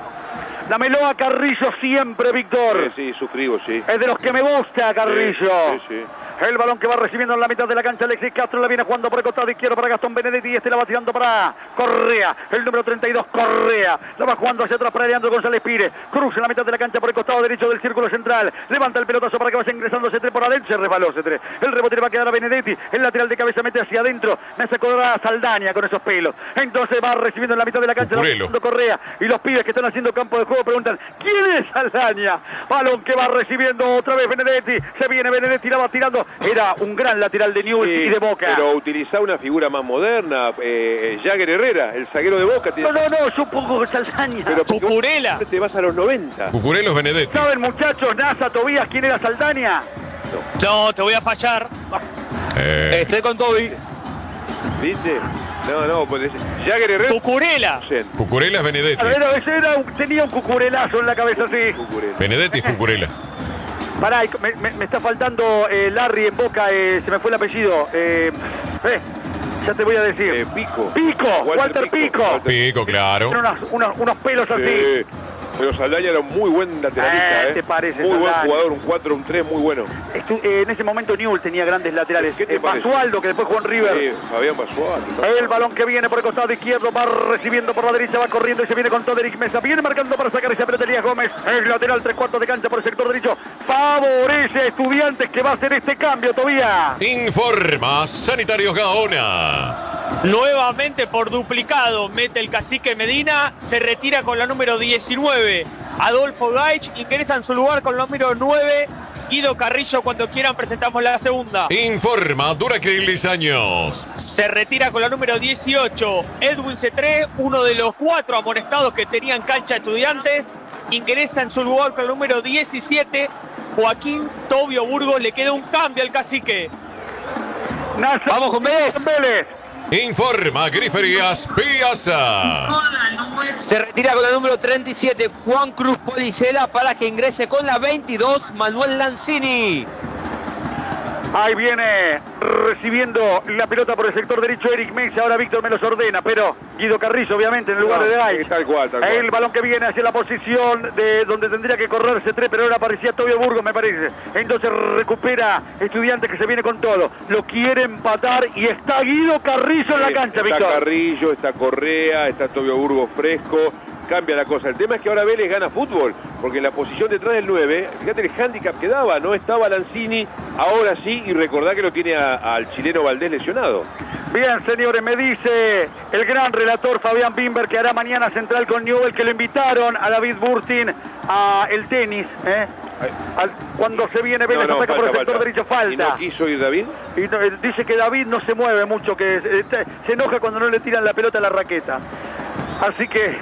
Dámelo a Carrillo siempre, Víctor. Sí, sí, suscribo, sí. Es de los que me gusta, Carrillo. Sí, sí, sí. El balón que va recibiendo en la mitad de la cancha Alexis Castro, la viene jugando por el costado izquierdo para Gastón Benedetti y este la va tirando para Correa, el número treinta y dos, Correa, la va jugando hacia atrás para Leandro González Pires, cruza en la mitad de la cancha por el costado derecho del círculo central, levanta el pelotazo para que vaya ingresando C tres por adentro, se resbaló C tres, el rebote le va a quedar a Benedetti, el lateral de cabeza mete hacia adentro, me hace acordar a Saldaña con esos pelos, entonces va recibiendo en la mitad de la cancha, la va jugando Correa, y los pibes que están haciendo campo de juego preguntan, ¿quién es Saldaña? Balón que va recibiendo otra vez Benedetti, se viene Benedetti, la va tirando, era un gran lateral de Newell's Sí, y de Boca. Pero utilizar una figura más moderna, eh, Jagger Herrera, el zaguero de Boca. No, no, no, yo pongo Saldaña. Pero porque Cucurella. vos te vas a los noventa. Cucurelos Benedetti. ¿Saben, muchachos, Nasa, Tobías, quién era Saldaña? No, te voy a fallar. Eh, Estoy con Toby. ¿Viste? No, no, pues Jagger Herrera. Cucurella. Cucurella es Benedetti. Era, era un, tenía un cucurelazo en la cabeza así. Cucurella. Benedetti es Cucurella. Pará, me, me, me está faltando eh, Larry en Boca, eh, se me fue el apellido. Eh, eh, ya te voy a decir. Eh, Pico. Pico, Walter, Walter Pico. Pico. Walter Pico, claro. Tiene unos, unos, unos pelos así. Sí. Pero Saldaña era un muy buen lateralista, Eh, ¿eh? ¿te parece, Muy Saldaña? buen jugador, un cuatro, un tres, muy bueno. Estu eh, en ese momento Newell tenía grandes laterales. ¿Qué te Eh, parece? Basualdo, que después jugó en River. Sí, Fabián Basualdo. El balón que viene por el costado izquierdo, va recibiendo por la derecha, va corriendo y se viene con todo Eric Mesa. Viene marcando para sacar esa pelota Elías Gómez. El lateral, tres cuartos de cancha por el sector derecho. Favorece a Estudiantes que va a hacer este cambio todavía. Informa Sanitarios Gaona. Nuevamente por duplicado mete el cacique Medina, se retira con la número diecinueve Adolfo Gaich, ingresa en su lugar con la número nueve Guido Carrillo. Cuando quieran presentamos la segunda. Informa Duracrilis Años. Se retira con la número dieciocho Edwin Cetré, uno de los cuatro amonestados que tenían cancha Estudiantes, ingresa en su lugar con la número diecisiete Joaquín Tobio Burgos. Le queda un cambio al cacique. Naza, Vamos con Vélez. Vélez. Informa Griferías Piazza. Se retira con la número treinta y siete Juan Cruz Policela para que ingrese con la veintidós Manuel Lanzini. Ahí viene recibiendo la pelota por el sector derecho Eric Mesa. Ahora Víctor me los ordena, pero Guido Carrillo obviamente en el lugar No, de Gaich. tal cual, tal cual. El balón que viene hacia la posición de donde tendría que correrse tres, pero ahora aparecía Tobio Burgos, me parece. Entonces recupera Estudiantes que se viene con todo. Lo quiere empatar y está Guido Carrillo en la cancha, está Víctor. Carrillo, está Correa, está Tobio Burgos fresco. Cambia la cosa. El tema es que ahora Vélez gana fútbol, porque en la posición detrás del nueve, fíjate el hándicap que daba, no estaba Lanzini, ahora sí, y recordá que lo tiene a, al chileno Valdés lesionado. Bien, señores, me dice el gran relator Fabián Bimber que hará mañana central con Newell, que lo invitaron a David Burtin a el tenis, ¿eh? Al, cuando se viene Vélez, no, no, ataca falta, por el sector falta. derecho, falta. ¿Y no quiso ir David? Y no, dice que David no se mueve mucho, que eh, se enoja cuando no le tiran la pelota a la raqueta. Así que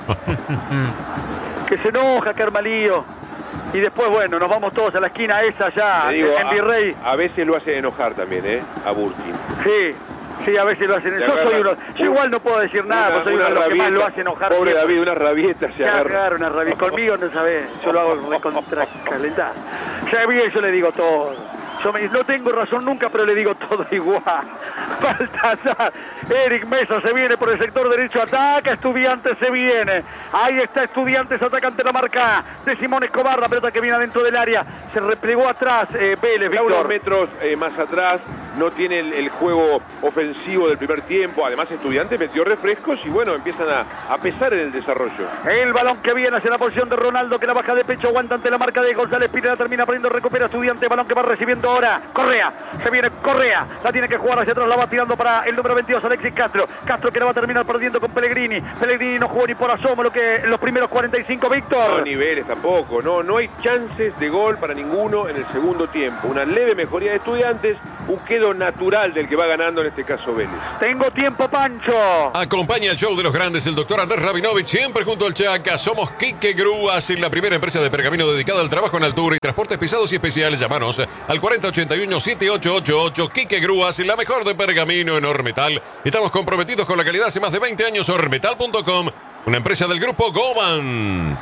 que se enoja, que arma lío. Y después, bueno, nos vamos todos a la esquina esa ya, digo, en Virrey. A, a veces lo hace enojar también, ¿eh? A Burkin. Sí, sí, a veces lo hacen. Yo, soy uno, yo igual no puedo decir nada, una, porque soy uno de los que más lo hace enojar. Pobre siempre. David, una rabieta se agarra. agarra. Una rabieta. Conmigo no sabés, yo lo hago recontra calentar. Ya bien, yo le digo todo. Yo me, no tengo razón nunca, pero le digo todo igual. Baltazar. Eric Mesa se viene por el sector derecho, ataca, Estudiantes se viene. Ahí está Estudiantes, atacante la marca de Simón Escobar, la pelota que viene adentro del área. Se replegó atrás eh, Vélez, Víctor. Unos Víctor. metros eh, más atrás, no tiene el, el juego ofensivo del primer tiempo. Además, Estudiantes metió refrescos y bueno, empiezan a, a pesar en el desarrollo. El balón que viene hacia la posición de Ronaldo, que la baja de pecho, aguanta ante la marca de González Pineda, termina poniendo, recupera Estudiantes, balón que va recibiendo ahora Correa, se viene Correa, la tiene que jugar hacia atrás, la va tirando para el número veintidós, Alexis Castro, Castro que la va a terminar perdiendo con Pellegrini, Pellegrini no jugó ni por asomo lo que en los primeros cuarenta y cinco, Víctor. No niveles tampoco, no, no hay chances de gol para ninguno en el segundo tiempo, una leve mejoría de Estudiantes, un quedo natural del que va ganando en este caso Vélez. Tengo tiempo, Pancho. Acompaña el show de los grandes el doctor Andrés Rabinovich, siempre junto al Chaca. Somos Quique Grúas, la primera empresa de pergamino dedicada al trabajo en altura y transportes pesados y especiales. Llámanos al cuarenta ochenta y uno setenta y ocho ochenta y ocho. Quique Grúas, la mejor de pergamino en Ormetal. Estamos comprometidos con la calidad hace más de veinte años. Ormetal punto com, una empresa del grupo Goman.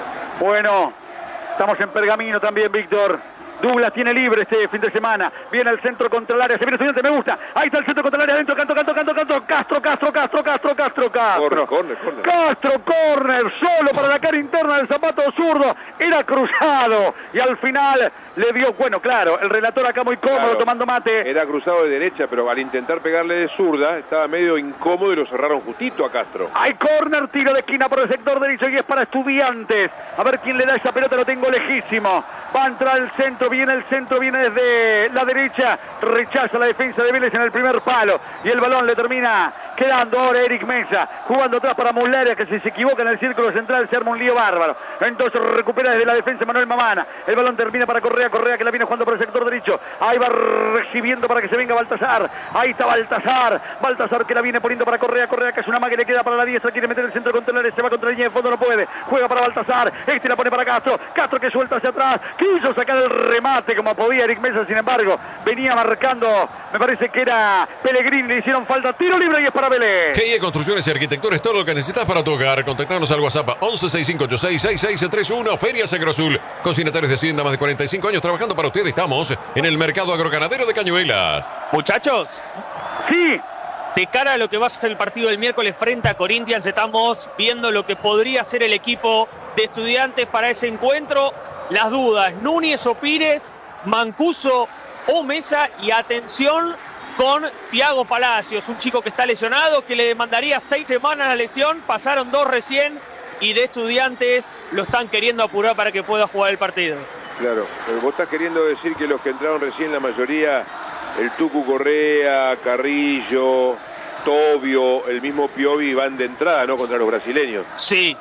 Bueno, estamos en pergamino también, Víctor. Douglas tiene libre este fin de semana. Viene el centro contra el área. Se viene Estudiante, me gusta. Ahí está el centro contra el área. Adentro, canto, canto, canto, canto. Castro, Castro, Castro, Castro, Castro, Castro. Corner, corner, corner. Castro, corner. Solo para la cara interna del zapato zurdo. Era cruzado. Y al final le dio, bueno, claro, el relator acá muy cómodo, claro, tomando mate. Era cruzado de derecha, pero al intentar pegarle de zurda, estaba medio incómodo y lo cerraron justito a Castro. Hay corner, tiro de esquina por el sector derecho y es para Estudiantes. A ver quién le da esa pelota, lo tengo lejísimo. Va a entrar el centro, viene el centro, viene desde la derecha. Rechaza la defensa de Vélez en el primer palo. Y el balón le termina quedando ahora Eric Mesa. Jugando atrás para Muller, que si se equivoca en el círculo central se arma un lío bárbaro. Entonces recupera desde la defensa Manuel Mamana. El balón termina para Correa, Correa que la viene jugando por el sector derecho. Ahí va recibiendo para que se venga Baltazar. Ahí está Baltazar. Baltazar que la viene poniendo para Correa, Correa que es una más que le queda para la diestra. Quiere meter el centro contra el área, se va contra la línea de fondo, no puede. Juega para Baltazar. Este la pone para Castro. Castro que suelta hacia atrás. quiso sacar el remate como podía Eric Mesa, sin embargo, venía marcando, me parece que era Pellegrini, le hicieron falta, tiro libre y es para Vélez. G I E Construcciones y Arquitectura es todo lo que necesitas para tu hogar. Contactanos al WhatsApp once sesenta y cinco ochenta y seis sesenta y seis treinta y uno. Ferias Agrosul. Consignatarios de Hacienda, más de cuarenta y cinco años trabajando para ustedes. Estamos en el mercado agroganadero de Cañuelas. Muchachos, Sí, de cara a lo que va a ser el partido del miércoles frente a Corinthians, estamos viendo lo que podría ser el equipo de Estudiantes para ese encuentro. Las dudas, Núñez o Pires, Mancuso o Mesa, y atención con Thiago Palacios, un chico que está lesionado, que le demandaría seis semanas la lesión, pasaron dos recién, y de Estudiantes lo están queriendo apurar para que pueda jugar el partido. Claro, pero vos estás queriendo decir que los que entraron recién, la mayoría, el Tucu Correa, Carrillo, Tobio, el mismo Piovi, van de entrada, ¿no? Contra los brasileños. Sí.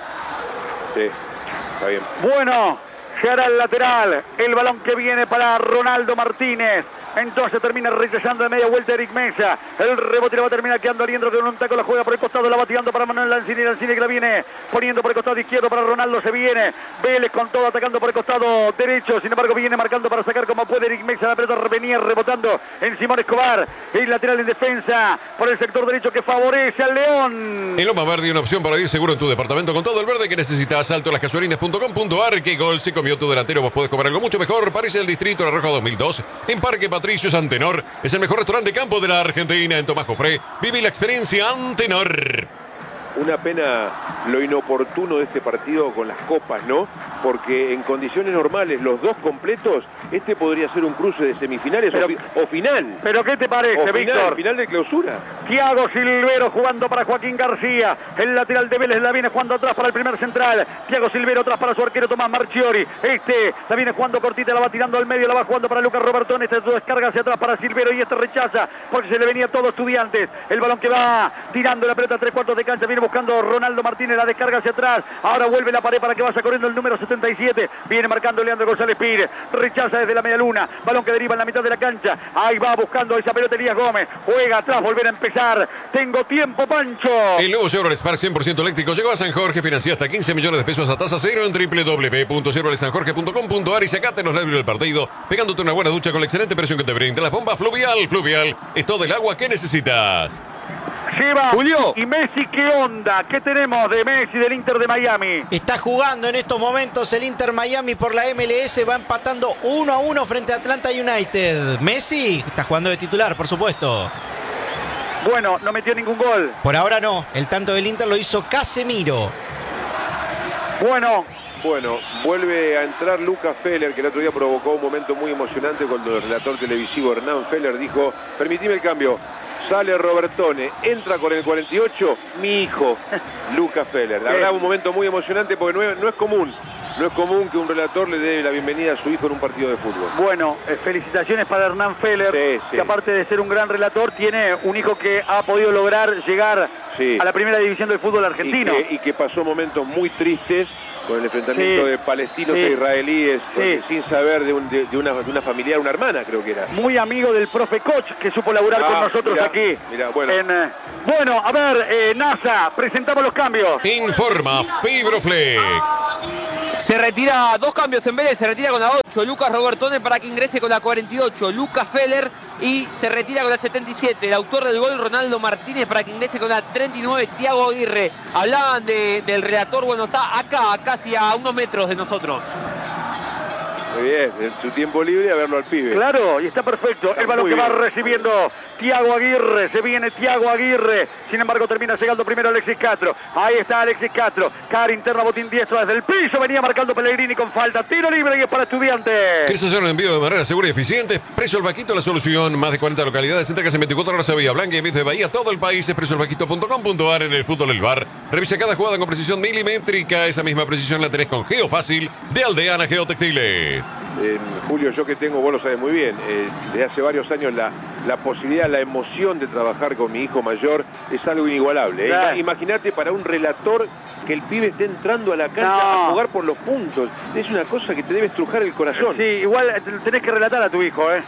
Sí, está bien. bueno, llegará el lateral, el balón que viene para Ronaldo Martínez. Entonces termina rechazando de media vuelta Eric Mesa. El rebote le va a terminar quedando Aliendro, que con un taco la juega por el costado, la va tirando para Manuel Lanzini. Lanzini que la viene poniendo por el costado izquierdo para Ronaldo. Se viene Vélez con todo atacando por el costado derecho. Sin embargo viene marcando para sacar como puede Eric Mesa. La pelota venía rebotando en Simón Escobar. El lateral en defensa por el sector derecho que favorece al León. En Loma Verde, una opción para ir seguro en tu departamento con todo el verde que necesitas. Alto las gasolinas punto com punto ar. ¿Qué gol se comió tu delantero? Vos podés comer algo mucho mejor. Parece el Distrito La Roja dos mil dos. En Parque Patricios Antenor. Es el mejor restaurante de campo de la Argentina. En Tomás Jofré. Viví la experiencia Antenor. Una pena lo inoportuno de este partido con las copas, ¿no? Porque en condiciones normales, los dos completos, este podría ser un cruce de semifinales Pero, o, fi o final. ¿Pero qué te parece, o final, Víctor? final de clausura. Thiago Silvero jugando para Joaquín García. El lateral de Vélez la viene jugando atrás para el primer central. Thiago Silvero atrás para su arquero Tomás Marchiori. Este la viene jugando cortita, la va tirando al medio, la va jugando para Lucas Robertón. Este descarga hacia atrás para Silvero y este rechaza porque se le venía todo Estudiantes. El balón que va tirando la pelota a tres cuartos de cancha. Viene buscando Ronaldo Martínez, la descarga hacia atrás. Ahora vuelve la pared para que vaya corriendo el número setenta y siete. Viene marcando Leandro González Pires. Rechaza desde la media luna. Balón que deriva en la mitad de la cancha. Ahí va buscando esa pelota Elías Gómez. Juega atrás, volver a empezar. Tengo tiempo, Pancho. El nuevo Chevrolet Spark cien por ciento eléctrico llegó a San Jorge. Financia hasta quince millones de pesos a tasa cero en doble u doble u doble u punto chevrolet san jorge punto com punto ar y sacate los nervios del partido pegándote una buena ducha con la excelente presión que te brinda la bomba Fluvial. Fluvial es todo el agua que necesitas. Lleva Julio. y Messi, ¿qué onda? ¿Qué tenemos de Messi del Inter de Miami? Está jugando en estos momentos el Inter Miami por la M L S, va empatando uno a uno frente a Atlanta United. Messi está jugando de titular, por supuesto. Bueno, no metió ningún gol. Por ahora no, el tanto del Inter lo hizo Casemiro. Bueno, Bueno, vuelve a entrar Lucas Feller, que el otro día provocó un momento muy emocionante cuando el relator televisivo Hernán Feller dijo: permitime el cambio. Sale Robertone, entra con el cuarenta y ocho, mi hijo, Lucas Feller. La verdad, un momento muy emocionante porque no es, no es común. No es común que un relator le dé la bienvenida a su hijo en un partido de fútbol. bueno, eh, felicitaciones para Hernán Feller, Sí, sí. que aparte de ser un gran relator, tiene un hijo que ha podido lograr llegar Sí. a la primera división del fútbol Y argentino. que, y que pasó momentos muy tristes con el enfrentamiento Sí. de palestinos Sí. e israelíes, porque Sí. sin saber de, un- de- de una, de una familiar, una hermana creo que era. Muy amigo del profe Koch, que supo laburar Ah, con nosotros mirá, aquí. mirá, bueno. En, eh, bueno, a ver, eh, NASA, presentamos los cambios. Informa Fibroflex. Se retira dos cambios en Vélez, se retira con la ocho Lucas Robertone para que ingrese con la cuarenta y ocho Lucas Feller, y se retira con la setenta y siete el autor del gol Ronaldo Martínez para que ingrese con la treinta y nueve Thiago Aguirre. Hablaban de, del relator, bueno, está acá, casi a unos metros de nosotros. Muy bien, en su tiempo libre a verlo al pibe. Claro, y está perfecto. El balón Muy que va bien. recibiendo Thiago Aguirre. Se viene Thiago Aguirre. Sin embargo, termina llegando primero Alexis Castro. Ahí está Alexis Castro. Cara interna, botín diestro desde el piso. Venía marcando Pellegrini con falta. Tiro libre y es para Estudiantes. ¿Quieres hacer un envío de manera segura y eficiente? Precio El Vaquito, la solución. Más de cuarenta localidades, entregas en veinticuatro horas a Bahía Blanca y envíos de Bahía a todo el país. Es precio el vaquito punto com punto ar en el fútbol del bar. Revisa cada jugada con precisión milimétrica. Esa misma precisión la tenés con Geofácil de Aldeana Geotextiles. Eh, Julio, yo que tengo, vos lo sabés muy bien, eh, desde hace varios años la, la posibilidad, la emoción de trabajar con mi hijo mayor es algo inigualable. ¿eh? Claro. Ima- Imagínate para un relator que el pibe esté entrando a la cancha No. a jugar por los puntos. Es una cosa que te debe estrujar el corazón. Sí, igual tenés que relatar a tu hijo, ¿eh?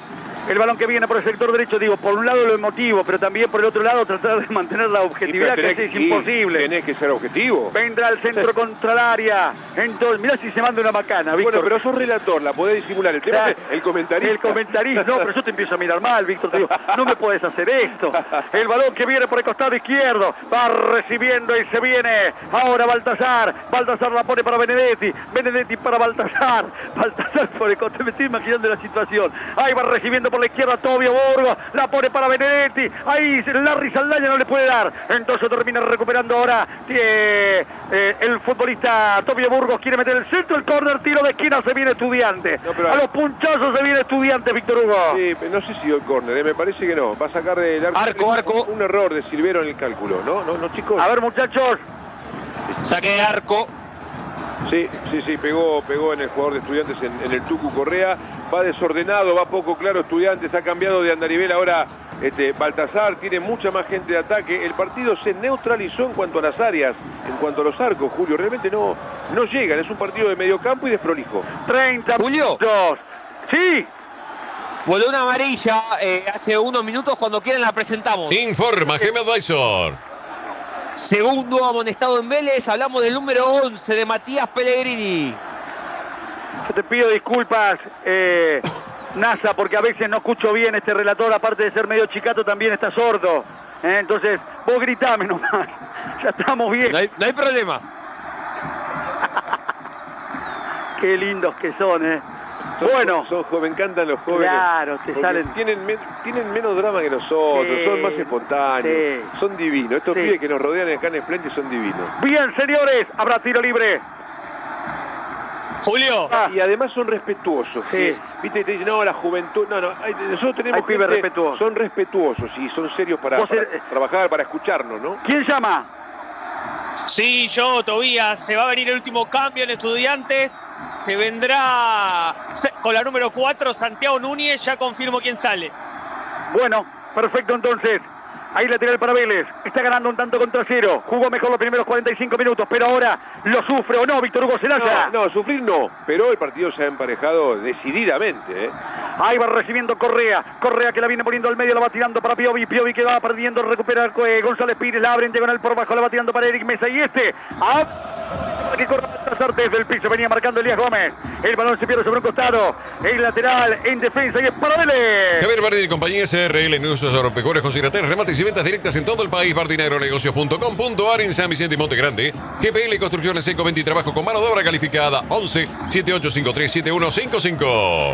El balón que viene por el sector derecho, digo, por un lado lo emotivo, pero también por el otro lado tratar de mantener la objetividad, que así es imposible. Tenés que ser objetivo. Vendrá el centro contra el área. Entonces, mirá si se manda una macana, Víctor. Bueno, pero sos relator, la podés disimular. El tema es el comentarista. El comentarista, no, pero yo te empiezo a mirar mal, Víctor. Te digo, no me puedes hacer esto. El balón que viene por el costado izquierdo, va recibiendo y se viene. Ahora Baltasar. Baltasar la pone para Benedetti. Benedetti para Baltasar. Baltasar por el costado. Me estoy imaginando la situación. Ahí va recibiendo por la izquierda Tobio Burgos, la pone para Benedetti, ahí Larry Saldaña no le puede dar, entonces termina recuperando ahora eh, eh, el futbolista Tobio Burgos, quiere meter el centro, el córner, tiro de esquina, se viene Estudiante, no, a los punchazos se viene Estudiante, Víctor Hugo. Sí, no sé si el córner, eh, me parece que no, va a sacar del arco, arco, arco. Un, un error de Silvero en el cálculo, ¿no? No, no, chicos. A ver, muchachos. Saque de arco. Sí, sí, sí, pegó, pegó en el jugador de Estudiantes, en, en el Tucu Correa. Va desordenado, va poco claro Estudiantes, ha cambiado de andarivel ahora este, Baltasar, tiene mucha más gente de ataque. El partido se neutralizó en cuanto a las áreas, en cuanto a los arcos, Julio. Realmente no, no llegan, es un partido de mediocampo y desprolijo. treinta Julio. Minutos. Sí. Voló una amarilla eh, hace unos minutos, cuando quieran la presentamos. Informa Game Advisor. Segundo amonestado en Vélez, hablamos del número once de Matías Pellegrini. Yo te pido disculpas, eh, NASA, porque a veces no escucho bien este relator, aparte de ser medio chicato también está sordo. Eh, entonces, vos gritame nomás, ya estamos bien. No hay, no hay problema. Qué lindos que son, eh. Son, bueno, son, son, me encantan los jóvenes. Claro, te salen. Tienen, men, tienen menos drama que nosotros, sí, son más espontáneos, sí, son divinos. Estos sí. pibes que nos rodean acá en Splendid son divinos. Bien, señores, habrá tiro libre. Julio. Ah, y además son respetuosos. Sí. ¿sí? Viste, te dicen, no, la juventud. No, no, hay, nosotros tenemos hay pibes respetuosos. Son respetuosos y son serios para, para er... trabajar, para escucharnos, ¿no? ¿Quién llama? Sí, yo, Tobías. Se va a venir el último cambio en Estudiantes. Se vendrá con la número cuatro, Santiago Núñez. Ya confirmo quién sale. Bueno, perfecto entonces. Ahí lateral para Vélez. Está ganando un tanto contra cero. Jugó mejor los primeros cuarenta y cinco minutos, pero ahora lo sufre o no, Víctor Hugo Celaya. No, no, sufrir no. Pero el partido se ha emparejado decididamente, ¿eh? Ahí va recibiendo Correa. Correa que la viene poniendo al medio, la va tirando para Piovi. Piovi que va perdiendo, recupera eh, González Pires. La abren, llegan al por bajo, la va tirando para Eric Mesa. Y este, a... que corre desde el piso, venía marcando Elías Gómez. El balón se pierde sobre un costado. El lateral en defensa y es para Vélez. Javier Bardini y compañía S R L, negocios agropecuarios con Cirater, remates y ventas directas en todo el país. Bardinagronegocios punto com punto ar en San Vicente y Monte Grande. G P L Construcciones Seco Venta y Trabajo con mano de obra calificada. once, setenta y ocho cincuenta y tres, setenta y uno cincuenta y cinco.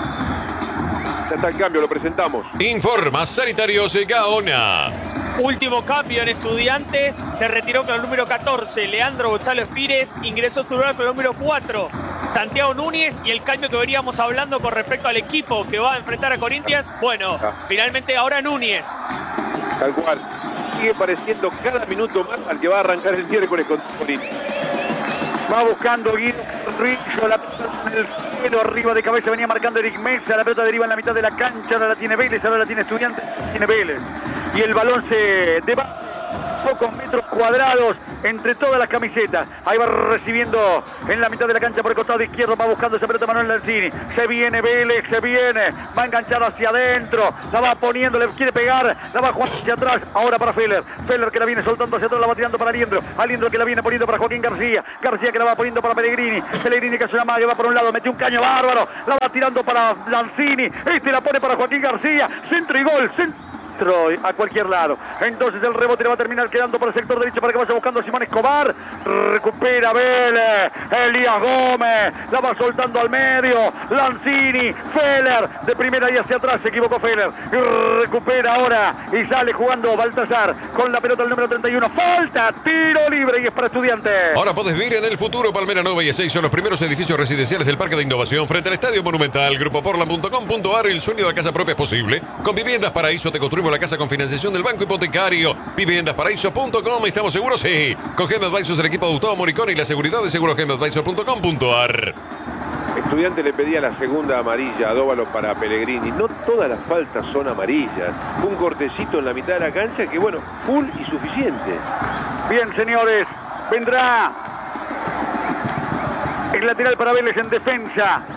Ya está el cambio, lo presentamos. Informa Sanitarios Gaona. Último cambio en Estudiantes, se retiró con el número catorce, Leandro González Pires, ingresó a su lugar con el número cuatro, Santiago Núñez, y el cambio que veníamos hablando con respecto al equipo que va a enfrentar a Corinthians, bueno, ah. finalmente ahora Núñez. Tal cual, sigue pareciendo cada minuto más al que va a arrancar el miércoles con Corinthians. Va buscando Guido Rizzo, la pelota en el cielo, arriba de cabeza venía marcando Eric Mesa, la pelota deriva en la mitad de la cancha, ahora la tiene Vélez, ahora la tiene Estudiantes, tiene Vélez. Y el balón se debate pocos metros cuadrados entre todas las camisetas. Ahí va recibiendo en la mitad de la cancha por el costado izquierdo, va buscando esa pelota Manuel Lanzini. Se viene Vélez, se viene, va a enganchar hacia adentro, la va poniendo, le quiere pegar, la va jugando hacia atrás, ahora para Feller. Feller que la viene soltando hacia atrás, la va tirando para Aliendro. Aliendro que la viene poniendo para Joaquín García. García que la va poniendo para Pellegrini. Pellegrini que hace una magia, va por un lado, metió un caño bárbaro, la va tirando para Lanzini. Este la pone para Joaquín García. Centro y gol, centro a cualquier lado. Entonces el rebote le va a terminar quedando por el sector derecho para que vaya buscando a Simón Escobar. Recupera Vélez. Elías Gómez la va soltando al medio. Lanzini, Feller de primera y hacia atrás, se equivocó Feller. Recupera ahora y sale jugando Baltasar con la pelota el número treinta y uno. Falta, tiro libre y es para Estudiantes. Ahora podés vivir en el futuro. Palmera Nova y Ezeiza son los primeros edificios residenciales del Parque de Innovación frente al Estadio Monumental. Grupo Portland punto com punto ar. El sueño de la casa propia es posible. Con Viviendas Paraíso te construimos la casa con financiación del Banco Hipotecario. Viviendas Paraíso punto com. ¿Estamos seguros? Sí. Con Game Advisors, el equipo de Gustavo Moricón y la seguridad de seguros Game Advisor punto com punto ar. Estudiante le pedía la segunda amarilla a Dóvalo para Pellegrini. No todas las faltas son amarillas. Un cortecito en la mitad de la cancha que, bueno, full y suficiente. Bien, señores. Vendrá el lateral para Vélez en defensa.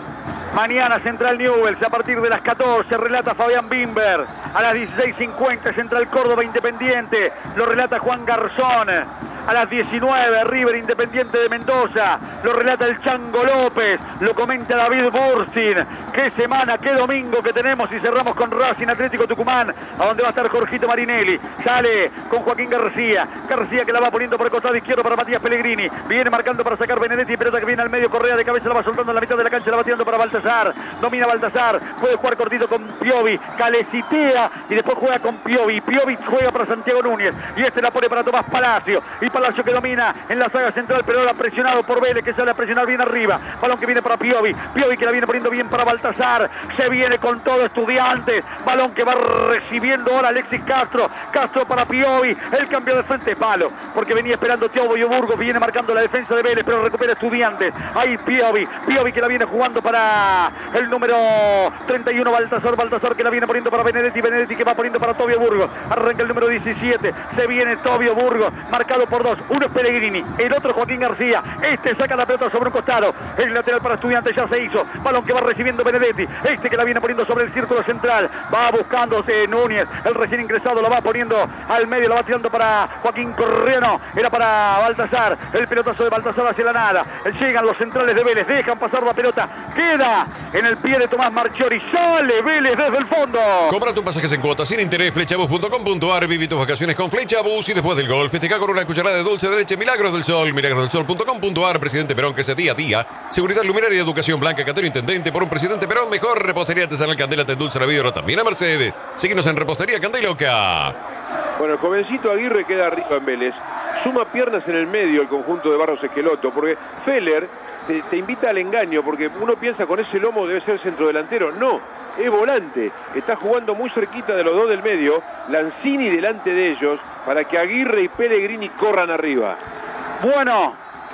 Mañana Central Newell's a partir de las catorce, relata Fabián Bimber. A las dieciséis cincuenta Central Córdoba Independiente, lo relata Juan Garzón. A las diecinueve River Independiente de Mendoza, lo relata el Chango López, lo comenta David Burstin. Qué semana, qué domingo que tenemos, y cerramos con Racing Atlético Tucumán, a donde va a estar Jorgito Marinelli. Sale con Joaquín García, García que la va poniendo por el costado izquierdo para Matías Pellegrini, viene marcando para sacar Benedetti, pelota que viene al medio, Correa de cabeza la va soltando en la mitad de la cancha, la va tirando para Baltasar, domina Baltasar, puede jugar cortito con Piovi, calecitea y después juega con Piovi, Piovi juega para Santiago Núñez, y este la pone para Tomás Palacio, y Palacio que domina en la saga central, pero ahora presionado por Vélez, que sale a presionar bien arriba, balón que viene para Piovi, Piovi que la viene poniendo bien para Baltasar, se viene con todo Estudiantes, balón que va recibiendo ahora Alexis Castro, Castro para Piovi, el cambio de frente, palo, porque venía esperando Teobo Burgos, viene marcando la defensa de Vélez, pero recupera Estudiantes, ahí Piovi, Piovi que la viene jugando para el número treinta y uno, Baltasar, Baltasar que la viene poniendo para Benedetti, Benedetti que va poniendo para Tobio Burgos, arranca el número diecisiete, se viene Tobio Burgos, marcado por dos, uno es Pellegrini, el otro Joaquín García, este saca la pelota sobre un costado, el lateral para Estudiantes ya se hizo, balón que va recibiendo Benedetti, este que la viene poniendo sobre el círculo central, va buscándose Núñez, el recién ingresado lo va poniendo al medio, lo va tirando para Joaquín Correa, no, era para Baltasar, el pelotazo de Baltasar hacia la nada, llegan los centrales de Vélez, dejan pasar la pelota, queda en el pie de Tomás Marchiori, sale Vélez desde el fondo. Compra tus pasajes en cuotas sin interés, flechabus punto com punto ar, viví tus vacaciones con Flechabus y después del gol, festeja con una cucharada de dulce de leche Milagros del Sol, milagros del sol punto com punto ar, Presidente Perón, que se día a día, seguridad luminaria y educación blanca, Catero Intendente, por un Presidente Perón mejor, repostería artesanal Candela, te endulza la vida, también a Mercedes, síguenos en Repostería Candeloca. Bueno, el jovencito Aguirre queda arriba en Vélez, suma piernas en el medio el conjunto de Barros Esqueloto, porque Feller te, te invita al engaño, porque uno piensa con ese lomo debe ser centrodelantero, no, es volante, está jugando muy cerquita de los dos del medio, Lanzini delante de ellos, para que Aguirre y Pellegrini corran arriba. Bueno,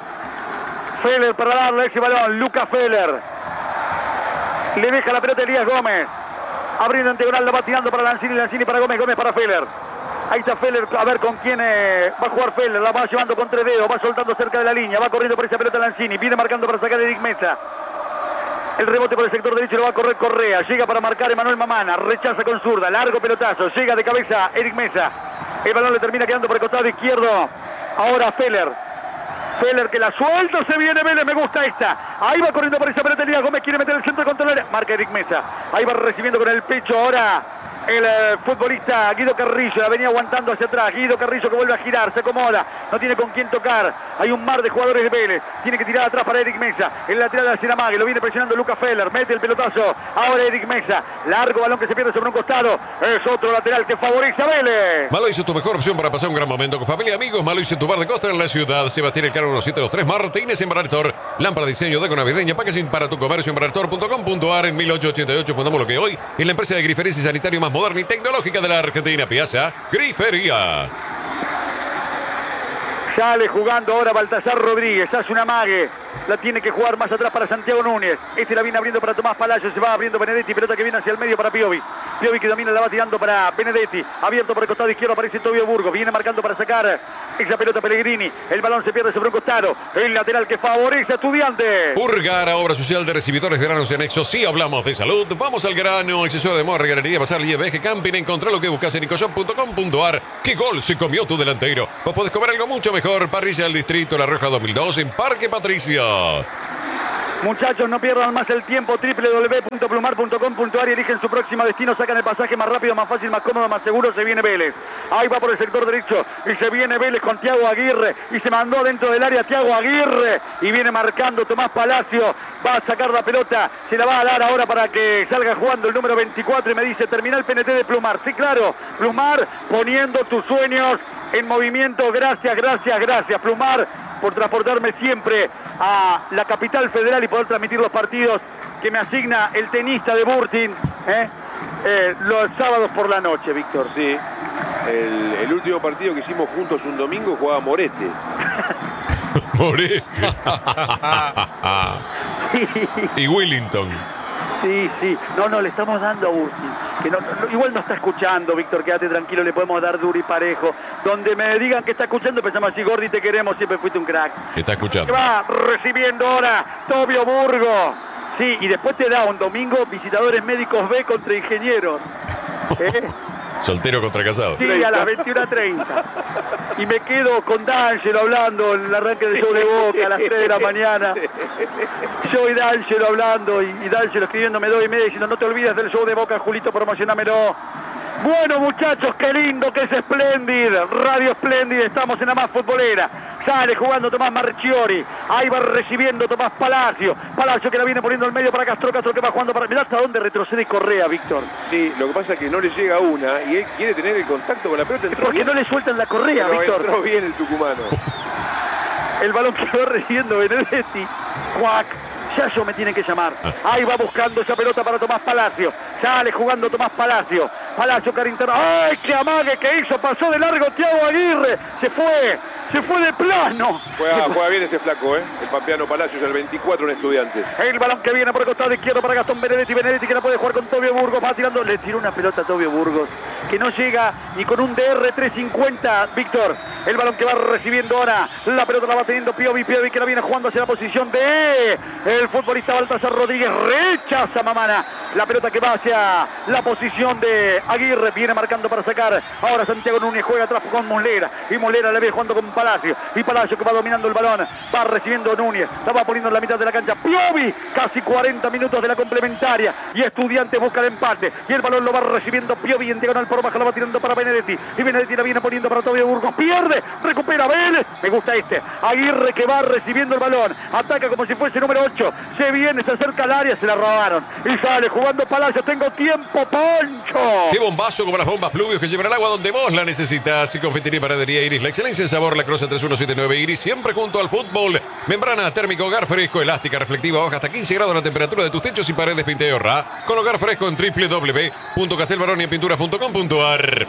Feller para darle ese balón, Lucas Feller, le deja la pelota a Elías Gómez, abriendo en diagonal, la va tirando para Lanzini, Lanzini para Gómez, Gómez para Feller. Ahí está Feller, a ver con quién eh, va a jugar Feller, la va llevando con tres dedos, va soltando cerca de la línea, va corriendo por esa pelota Lanzini, viene marcando para sacar a Eric Mesa. El rebote por el sector derecho lo va a correr Correa, llega para marcar Emanuel Mamana, rechaza con zurda, largo pelotazo, llega de cabeza Eric Mesa. El balón le termina quedando por el costado izquierdo, ahora Feller. Feller que la suelta, se viene Vélez, me gusta esta. Ahí va corriendo por esa pelota Elías Gómez, quiere meter el centro contra el área, marca Eric Mesa. Ahí va recibiendo con el pecho ahora el eh, futbolista Guido Carrillo, la venía aguantando hacia atrás, Guido Carrillo que vuelve a girar, se acomoda, no tiene con quién tocar, hay un mar de jugadores de Vélez, tiene que tirar atrás para Eric Mesa, el lateral hacia la mague, lo viene presionando Lucas Feller, mete el pelotazo, ahora Eric Mesa, largo balón que se pierde sobre un costado, es otro lateral que favorece a Vélez. Malois es tu mejor opción para pasar un gran momento con familia y amigos. Malois en tu bar de costa en la ciudad. Sebastián Elcano uno siete dos tres Martínez en Baraltor. Lámpara diseño de navideña, packaging para tu comercio en baraltor punto com punto ar. En mil ochocientos ochenta y ocho fundamos lo que hoy es la empresa de grifería y sanitario más moderna y tecnológica de la Argentina. Piazza Grifería. Sale jugando ahora Baltasar Rodríguez, hace una mague, la tiene que jugar más atrás para Santiago Núñez, este la viene abriendo para Tomás Palacio, se va abriendo Benedetti, pelota que viene hacia el medio para Piovi, Piovi que domina, la va tirando para Benedetti, abierto por el costado izquierdo, aparece Tobio Burgos, viene marcando para sacar esa pelota Pellegrini, el balón se pierde sobre un costado, el lateral que favorece a Estudiantes. Urgara, obra social de recibidores, granos y anexos. Si hablamos de salud, vamos al grano. Accesorio de moda, regalería, pasar, Liebeje, camping. Encontrá lo que buscas en ecoshop punto com punto ar. ¿Qué gol se comió tu delantero? Vos podés comer algo mucho mejor. Parrilla del Distrito La Roja dos mil dos en Parque Patricia. Muchachos, no pierdan más el tiempo, doble u doble u doble u punto plumar punto com punto ar y eligen su próximo destino, sacan el pasaje más rápido, más fácil, más cómodo, más seguro, se viene Vélez. Ahí va por el sector derecho y se viene Vélez con Thiago Aguirre y se mandó dentro del área Thiago Aguirre y viene marcando Tomás Palacio, va a sacar la pelota, se la va a dar ahora para que salga jugando el número veinticuatro y me dice, termina el P N T de Plumar. Sí, claro, Plumar poniendo tus sueños en movimiento, gracias, gracias, gracias Plumar por transportarme siempre a la capital federal y poder transmitir los partidos que me asigna el tenista de Burtin, ¿eh? Eh, los sábados por la noche, Víctor. Sí, el, el último partido que hicimos juntos un domingo jugaba Morete. Morete. Y Willington. Sí, sí, no, no, le estamos dando a Burtin, que no, no, igual no está escuchando, Víctor, quédate tranquilo, le podemos dar duro y parejo. Donde me digan que está escuchando, pensamos así, Gordi, te queremos, siempre fuiste un crack. Está escuchando. Va recibiendo ahora Tobio Burgos, Sí, y después te da un domingo Visitadores Médicos B contra Ingenieros. ¿Eh? Soltero contra casado. Sí, a las veintiuna treinta. Y me quedo con D'Angelo hablando en el arranque del show de Boca a las tres de la mañana. Yo y D'Angelo hablando y, y D'Angelo escribiéndome dos y media diciendo no te olvides del show de Boca, Julito, promocionámelo. Bueno, muchachos, qué lindo que es Splendid, Radio Splendid, estamos en la más futbolera. Sale jugando Tomás Marchiori, ahí va recibiendo Tomás Palacio. Palacio que la viene poniendo al medio para Castro, Castro que va jugando para... Mirá hasta dónde retrocede Correa, Víctor. Sí, lo que pasa es que no le llega una y él quiere tener el contacto con la pelota. Porque bien. no le sueltan la correa, Pero Víctor. entró bien el tucumano. El balón que va recibiendo Benedetti. Cuac. Ya yo me tienen que llamar. Ahí va buscando esa pelota para Tomás Palacio. Sale jugando Tomás Palacio. Palacio Carintano. ¡Ay, qué amague que hizo! Pasó de largo Thiago Aguirre. Se fue. Se fue de plano. Juega, juega bien ese flaco, ¿eh? El Pampeano Palacios, el veinticuatro en Estudiantes. El balón que viene por el costado izquierdo para Gastón Benedetti. Benedetti que la puede jugar con Tobio Burgos. Va tirando. Le tiró una pelota a Tobio Burgos que no llega ni con un D R trescientos cincuenta, Víctor. El balón que va recibiendo ahora. La pelota la va teniendo Piovi. Piovi que la viene jugando hacia la posición de el futbolista Baltasar Rodríguez. Rechaza Mamana. La pelota que va hacia la posición de Aguirre. Viene marcando para sacar. Ahora Santiago Núñez juega atrás con Muslera. Y Muslera la viene jugando con Palacio. Y Palacio que va dominando el balón. Va recibiendo Núñez. La va poniendo en la mitad de la cancha. Piovi. Casi cuarenta minutos de la complementaria. Y Estudiantes busca el empate. Y el balón lo va recibiendo Piovi en diagonal por baja. La va tirando para Benedetti. Y Benedetti la viene poniendo para Tobio Burgos. Pierde. Recupera Vélez. Me gusta este. Aguirre que va recibiendo el balón. Ataca como si fuese número ocho. Se viene, se acerca al área. Se la robaron. Y sale jugando Palacio. Tengo tiempo, Poncho. Qué bombazo como las bombas Pluvios que llevan el agua donde vos la necesitas. Y Confitería y Panadería Iris. La excelencia en sabor. La Croce tres uno siete nueve Iris. Siempre junto al fútbol. Membrana térmico, hogar fresco, elástica, reflectiva. Baja hasta quince grados la temperatura de tus techos y paredes Pinteorra. Con hogar fresco en doble u doble u doble u punto castelbaroniapinturas punto com punto a r.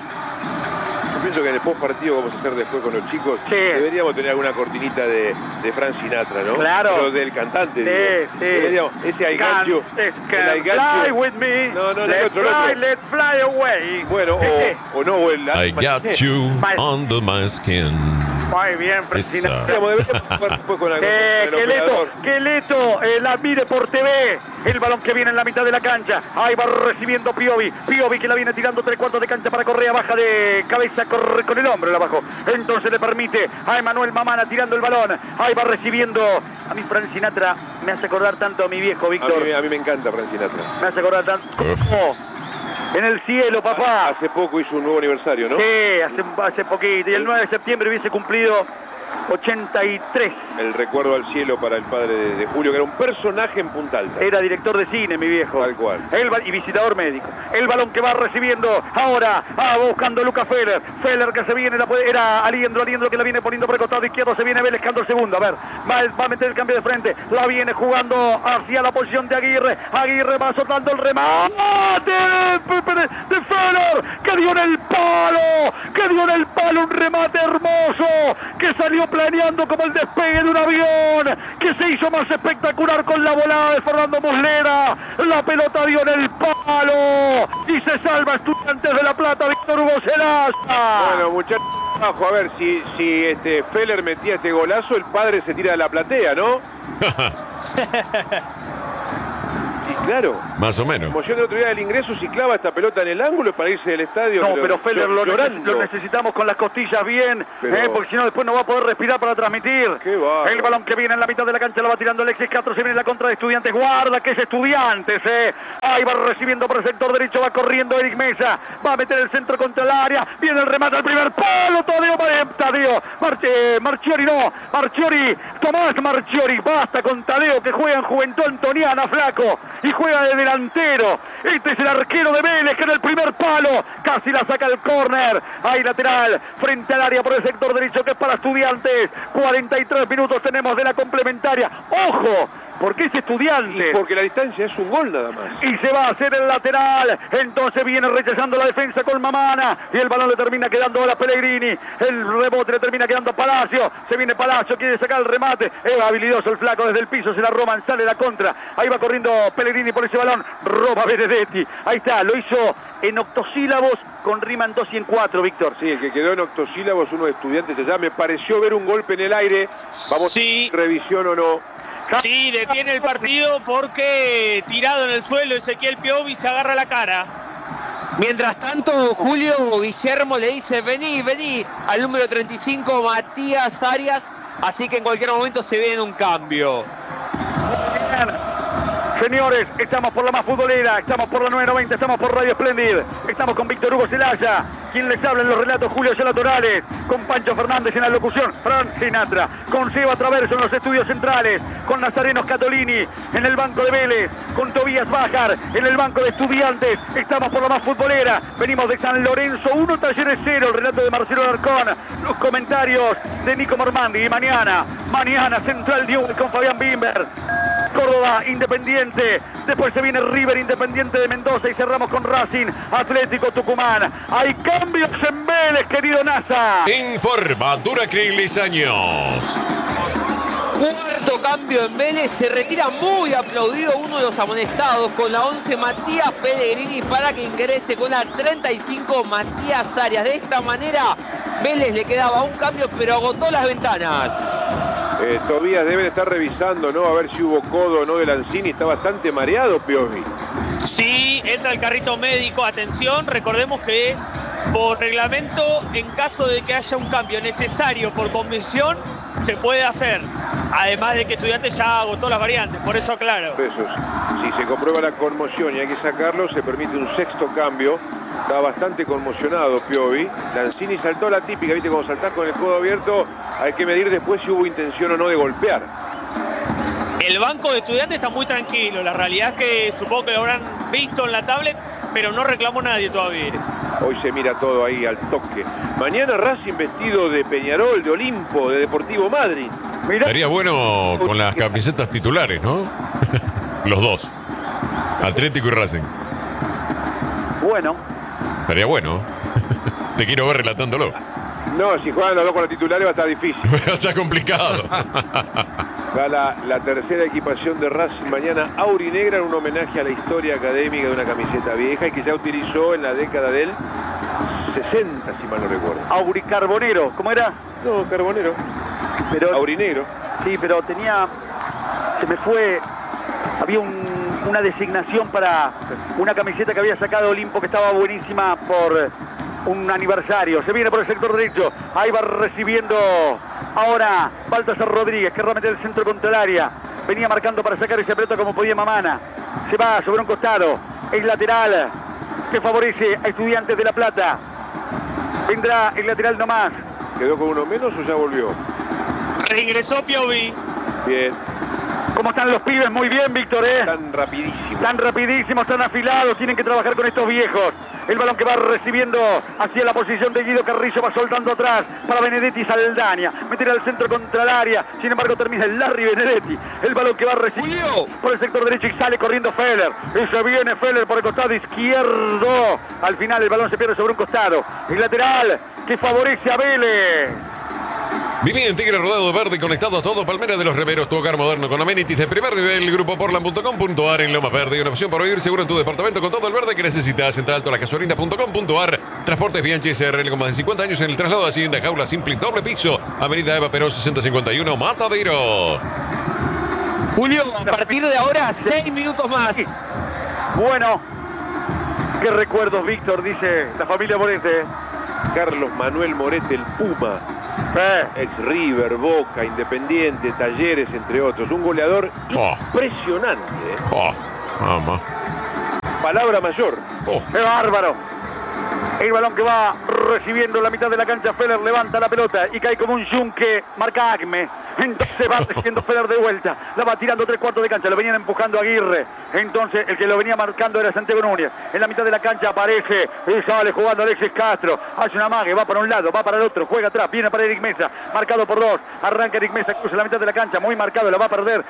Pienso que en el post partido vamos a hacer después con los chicos. Sí. Deberíamos tener alguna cortinita de, de Frank Sinatra, ¿no? Claro. Pero del cantante. Sí, digo. sí. Deberíamos, ese aigancho. Can fly with me. No, no, no, let's otro, fly, otro. let's fly away. Bueno, Ese. o, o no, o el... I got you under my skin. Muy bien, Francina. Esa. Deberíamos jugar después con algo. Eh, con el que Leto, operador. que Leto eh, la mire por T V. El balón que viene en la mitad de la cancha. Ahí va recibiendo Piovi. Piovi que la viene tirando tres cuartos de cancha para Correa. Baja de cabeza, corre con el hombro la bajó. Entonces le permite a Emanuel Mamana tirando el balón. Ahí va recibiendo. A mí Frank Sinatra me hace acordar tanto a mi viejo, A Víctor. mí, a mí me encanta Frank Sinatra. Me hace acordar tanto. ¿Cómo? En el cielo, papá. Hace poco hizo un nuevo aniversario, ¿no? Sí, hace, hace poquito. Y el nueve de septiembre hubiese cumplido ochenta y tres. El recuerdo al cielo para el padre de, de Julio, que era un personaje en Punta Alta. Era director de cine, mi viejo. Tal cual. El ba- y visitador médico. El balón que va recibiendo ahora, ah, buscando Lucas Feller. Feller que se viene, la puede, era Aliendro, Aliendro que la viene poniendo por el costado izquierdo. Se viene Vélez, Cando el segundo. A ver, va, va a meter el cambio de frente. La viene jugando hacia la posición de Aguirre. Aguirre va soltando el remate de, de, de Feller, que dio en el palo. Que dio en el palo un remate hermoso. Que salió planeando como el despegue de un avión, que se hizo más espectacular con la volada de Fernando Muslera. La pelota dio en el palo y se salva Estudiantes de La Plata, Víctor Hugo Seraza. Bueno, muchachos, abajo, a ver si, si este Feller metía este golazo, el padre se tira de la platea, ¿no? Y claro, Más o menos. como yo el otro día del ingreso, si clava esta pelota en el ángulo para irse del estadio. No, pero Feller lo, llorando. lo necesitamos con las costillas bien, Pero- eh, porque si no después no va a poder respirar para transmitir. Qué bárbaro. El balón que viene en la mitad de la cancha lo va tirando Alexis Castro, se viene la contra de Estudiantes, guarda que es Estudiantes, eh. Ahí va recibiendo por el sector derecho, va corriendo Eric Mesa, va a meter el centro contra el área, viene el remate al primer palo, Tadeo, Tadeo, Marche, Marchiori no, Marchiori, Tomás Marchiori, basta con Tadeo que juega en Juventud Antoniana, flaco, y juega de delantero. Este es el arquero de Vélez que en el primer palo casi la saca el córner. Ahí lateral, frente al área por el sector derecho que es para Estudiantes. cuarenta y tres minutos tenemos de la complementaria. ¡Ojo! Porque es Estudiantes. Y porque la distancia es un gol nada más. Y se va a hacer el lateral. Entonces viene rechazando la defensa con Mamana. Y el balón le termina quedando a la Pellegrini. El rebote le termina quedando a Palacio. Se viene Palacio, quiere sacar el remate. Es habilidoso el flaco desde el piso. Se la roban, sale la contra. Ahí va corriendo Pellegrini por ese balón. Roba Benedetti. Ahí está, lo hizo en octosílabos con rima en dos y en cuatro, Víctor. Sí, el que quedó en octosílabos, uno de Estudiantes allá. Me pareció ver un golpe en el aire. Vamos, Sí. revisión o no. Sí, detiene el partido porque tirado en el suelo Ezequiel Piovi se agarra la cara. Mientras tanto, Julio Guillermo le dice, vení, vení, al número treinta y cinco, Matías Arias, así que en cualquier momento se viene un cambio. Señores, estamos por la más futbolera, estamos por la nueve noventa, estamos por Radio Splendid, estamos con Víctor Hugo Celaya, quien les habla en los relatos Julio Yala Torales, con Pancho Fernández en la locución, Fran Sinatra, con Seba Traverso en los estudios centrales, con Nazareno Scatolini en el banco de Vélez, con Tobías Bájar en el banco de Estudiantes. Estamos por la más futbolera, venimos de San Lorenzo, uno Talleres cero, el relato de Marcelo Alarcón, los comentarios de Nico Mormandi. Y mañana, mañana Central Newell's con Fabián Bimber, Córdoba Independiente, después se viene River Independiente de Mendoza y cerramos con Racing Atlético Tucumán. Hay cambios en Vélez, querido NASA. Informa Duracrilis Años. Cuarto cambio en Vélez, se retira muy aplaudido uno de los amonestados con la once, Matías Pellegrini, para que ingrese con la treinta y cinco, Matías Arias. De esta manera Vélez le quedaba un cambio, pero agotó las ventanas. Eh, Tobías deben estar revisando, ¿no? A ver si hubo codo o no de Lanzini. Está bastante mareado, Piovi. Sí, entra el carrito médico. Atención, recordemos que por reglamento, en caso de que haya un cambio necesario por convención, se puede hacer. Además de que Estudiantes ya agotó las variantes, por eso aclaro. Eso es. Si se comprueba la conmoción y hay que sacarlo, se permite un sexto cambio. Está bastante conmocionado Piovi. Lanzini saltó la típica, ¿viste? Cuando saltás con el codo abierto, hay que medir después si hubo intención o no de golpear. El banco de Estudiantes está muy tranquilo. La realidad es que supongo que lo habrán visto en la tablet, pero no reclamó nadie todavía. Hoy se mira todo ahí al toque. Mañana Racing vestido de Peñarol, de Olimpo, de Deportivo Madrid. Mirá. Sería bueno con las camisetas titulares, ¿no? Los dos. Atlético y Racing. Bueno. Estaría bueno. Te quiero ver relatándolo. No, si juegan los dos con los titulares va a estar difícil. Está complicado. Va la, la tercera equipación de Racing mañana, aurinegra, en un homenaje a la historia académica de una camiseta vieja y que ya utilizó en la década del sesenta, si mal no recuerdo. Auricarbonero, ¿cómo era? No, carbonero. Pero, aurinegro. Sí, pero tenía... Se me fue... Había un, una designación para una camiseta que había sacado Olimpo que estaba buenísima por un aniversario. Se viene por el sector derecho. Ahí va recibiendo ahora Baltasar Rodríguez, que realmente el centro contra el área. Venía marcando para sacar esa pelota como podía Mamana. Se va sobre un costado. Es lateral que favorece a Estudiantes de La Plata. Vendrá el lateral nomás. ¿Quedó con uno menos o ya volvió? Reingresó Piovi. Bien. ¿Cómo están los pibes? Muy bien, Víctor, ¿eh? Tan rapidísimos. Tan rapidísimos, tan afilados. Tienen que trabajar con estos viejos. El balón que va recibiendo hacia la posición de Guido Carrillo. Va soltando atrás para Benedetti Saldaña. Meter al centro contra el área. Sin embargo, termina el Larry Benedetti. El balón que va recibiendo por el sector derecho y sale corriendo Feller. Y se viene Feller por el costado izquierdo. Al final el balón se pierde sobre un costado. El lateral que favorece a Vélez. Viví en Tigre Rodado Verde, conectado a todo. Palmera de los Remeros, tu hogar moderno con amenities de primer nivel. Grupo Portland punto com punto a r en Lomas Verde. Y una opción para vivir seguro en tu departamento con todo el verde que necesitas. Entra alto a la gasolina punto com punto a r. Transportes Bianchi S R L con más de cincuenta años en el traslado de Hacienda. Jaula Simple doble piso. Avenida Eva Perón sesenta cincuenta y uno, Matadero. Julio, a partir de ahora, seis minutos más. Bueno, qué recuerdos, Víctor, dice la familia Morete. Carlos Manuel Morete, el Puma. Eh. Ex River, Boca, Independiente, Talleres, entre otros. Un goleador Oh. impresionante. ¿eh? Oh, mamá. Palabra mayor. Oh. ¡Qué bárbaro! El balón que va recibiendo en la mitad de la cancha. Feller levanta la pelota y cae como un yunque. Marca Acme. Entonces va recibiendo Feller de vuelta. La va tirando tres cuartos de cancha. Lo venían empujando a Aguirre. Entonces el que lo venía marcando era Santiago Núñez. En la mitad de la cancha aparece y sale jugando Alexis Castro. Hace una mague. Va para un lado, va para el otro. Juega atrás. Viene para Eric Mesa. Marcado por dos. Arranca Eric Mesa. Cruza la mitad de la cancha. Muy marcado. La va a perder.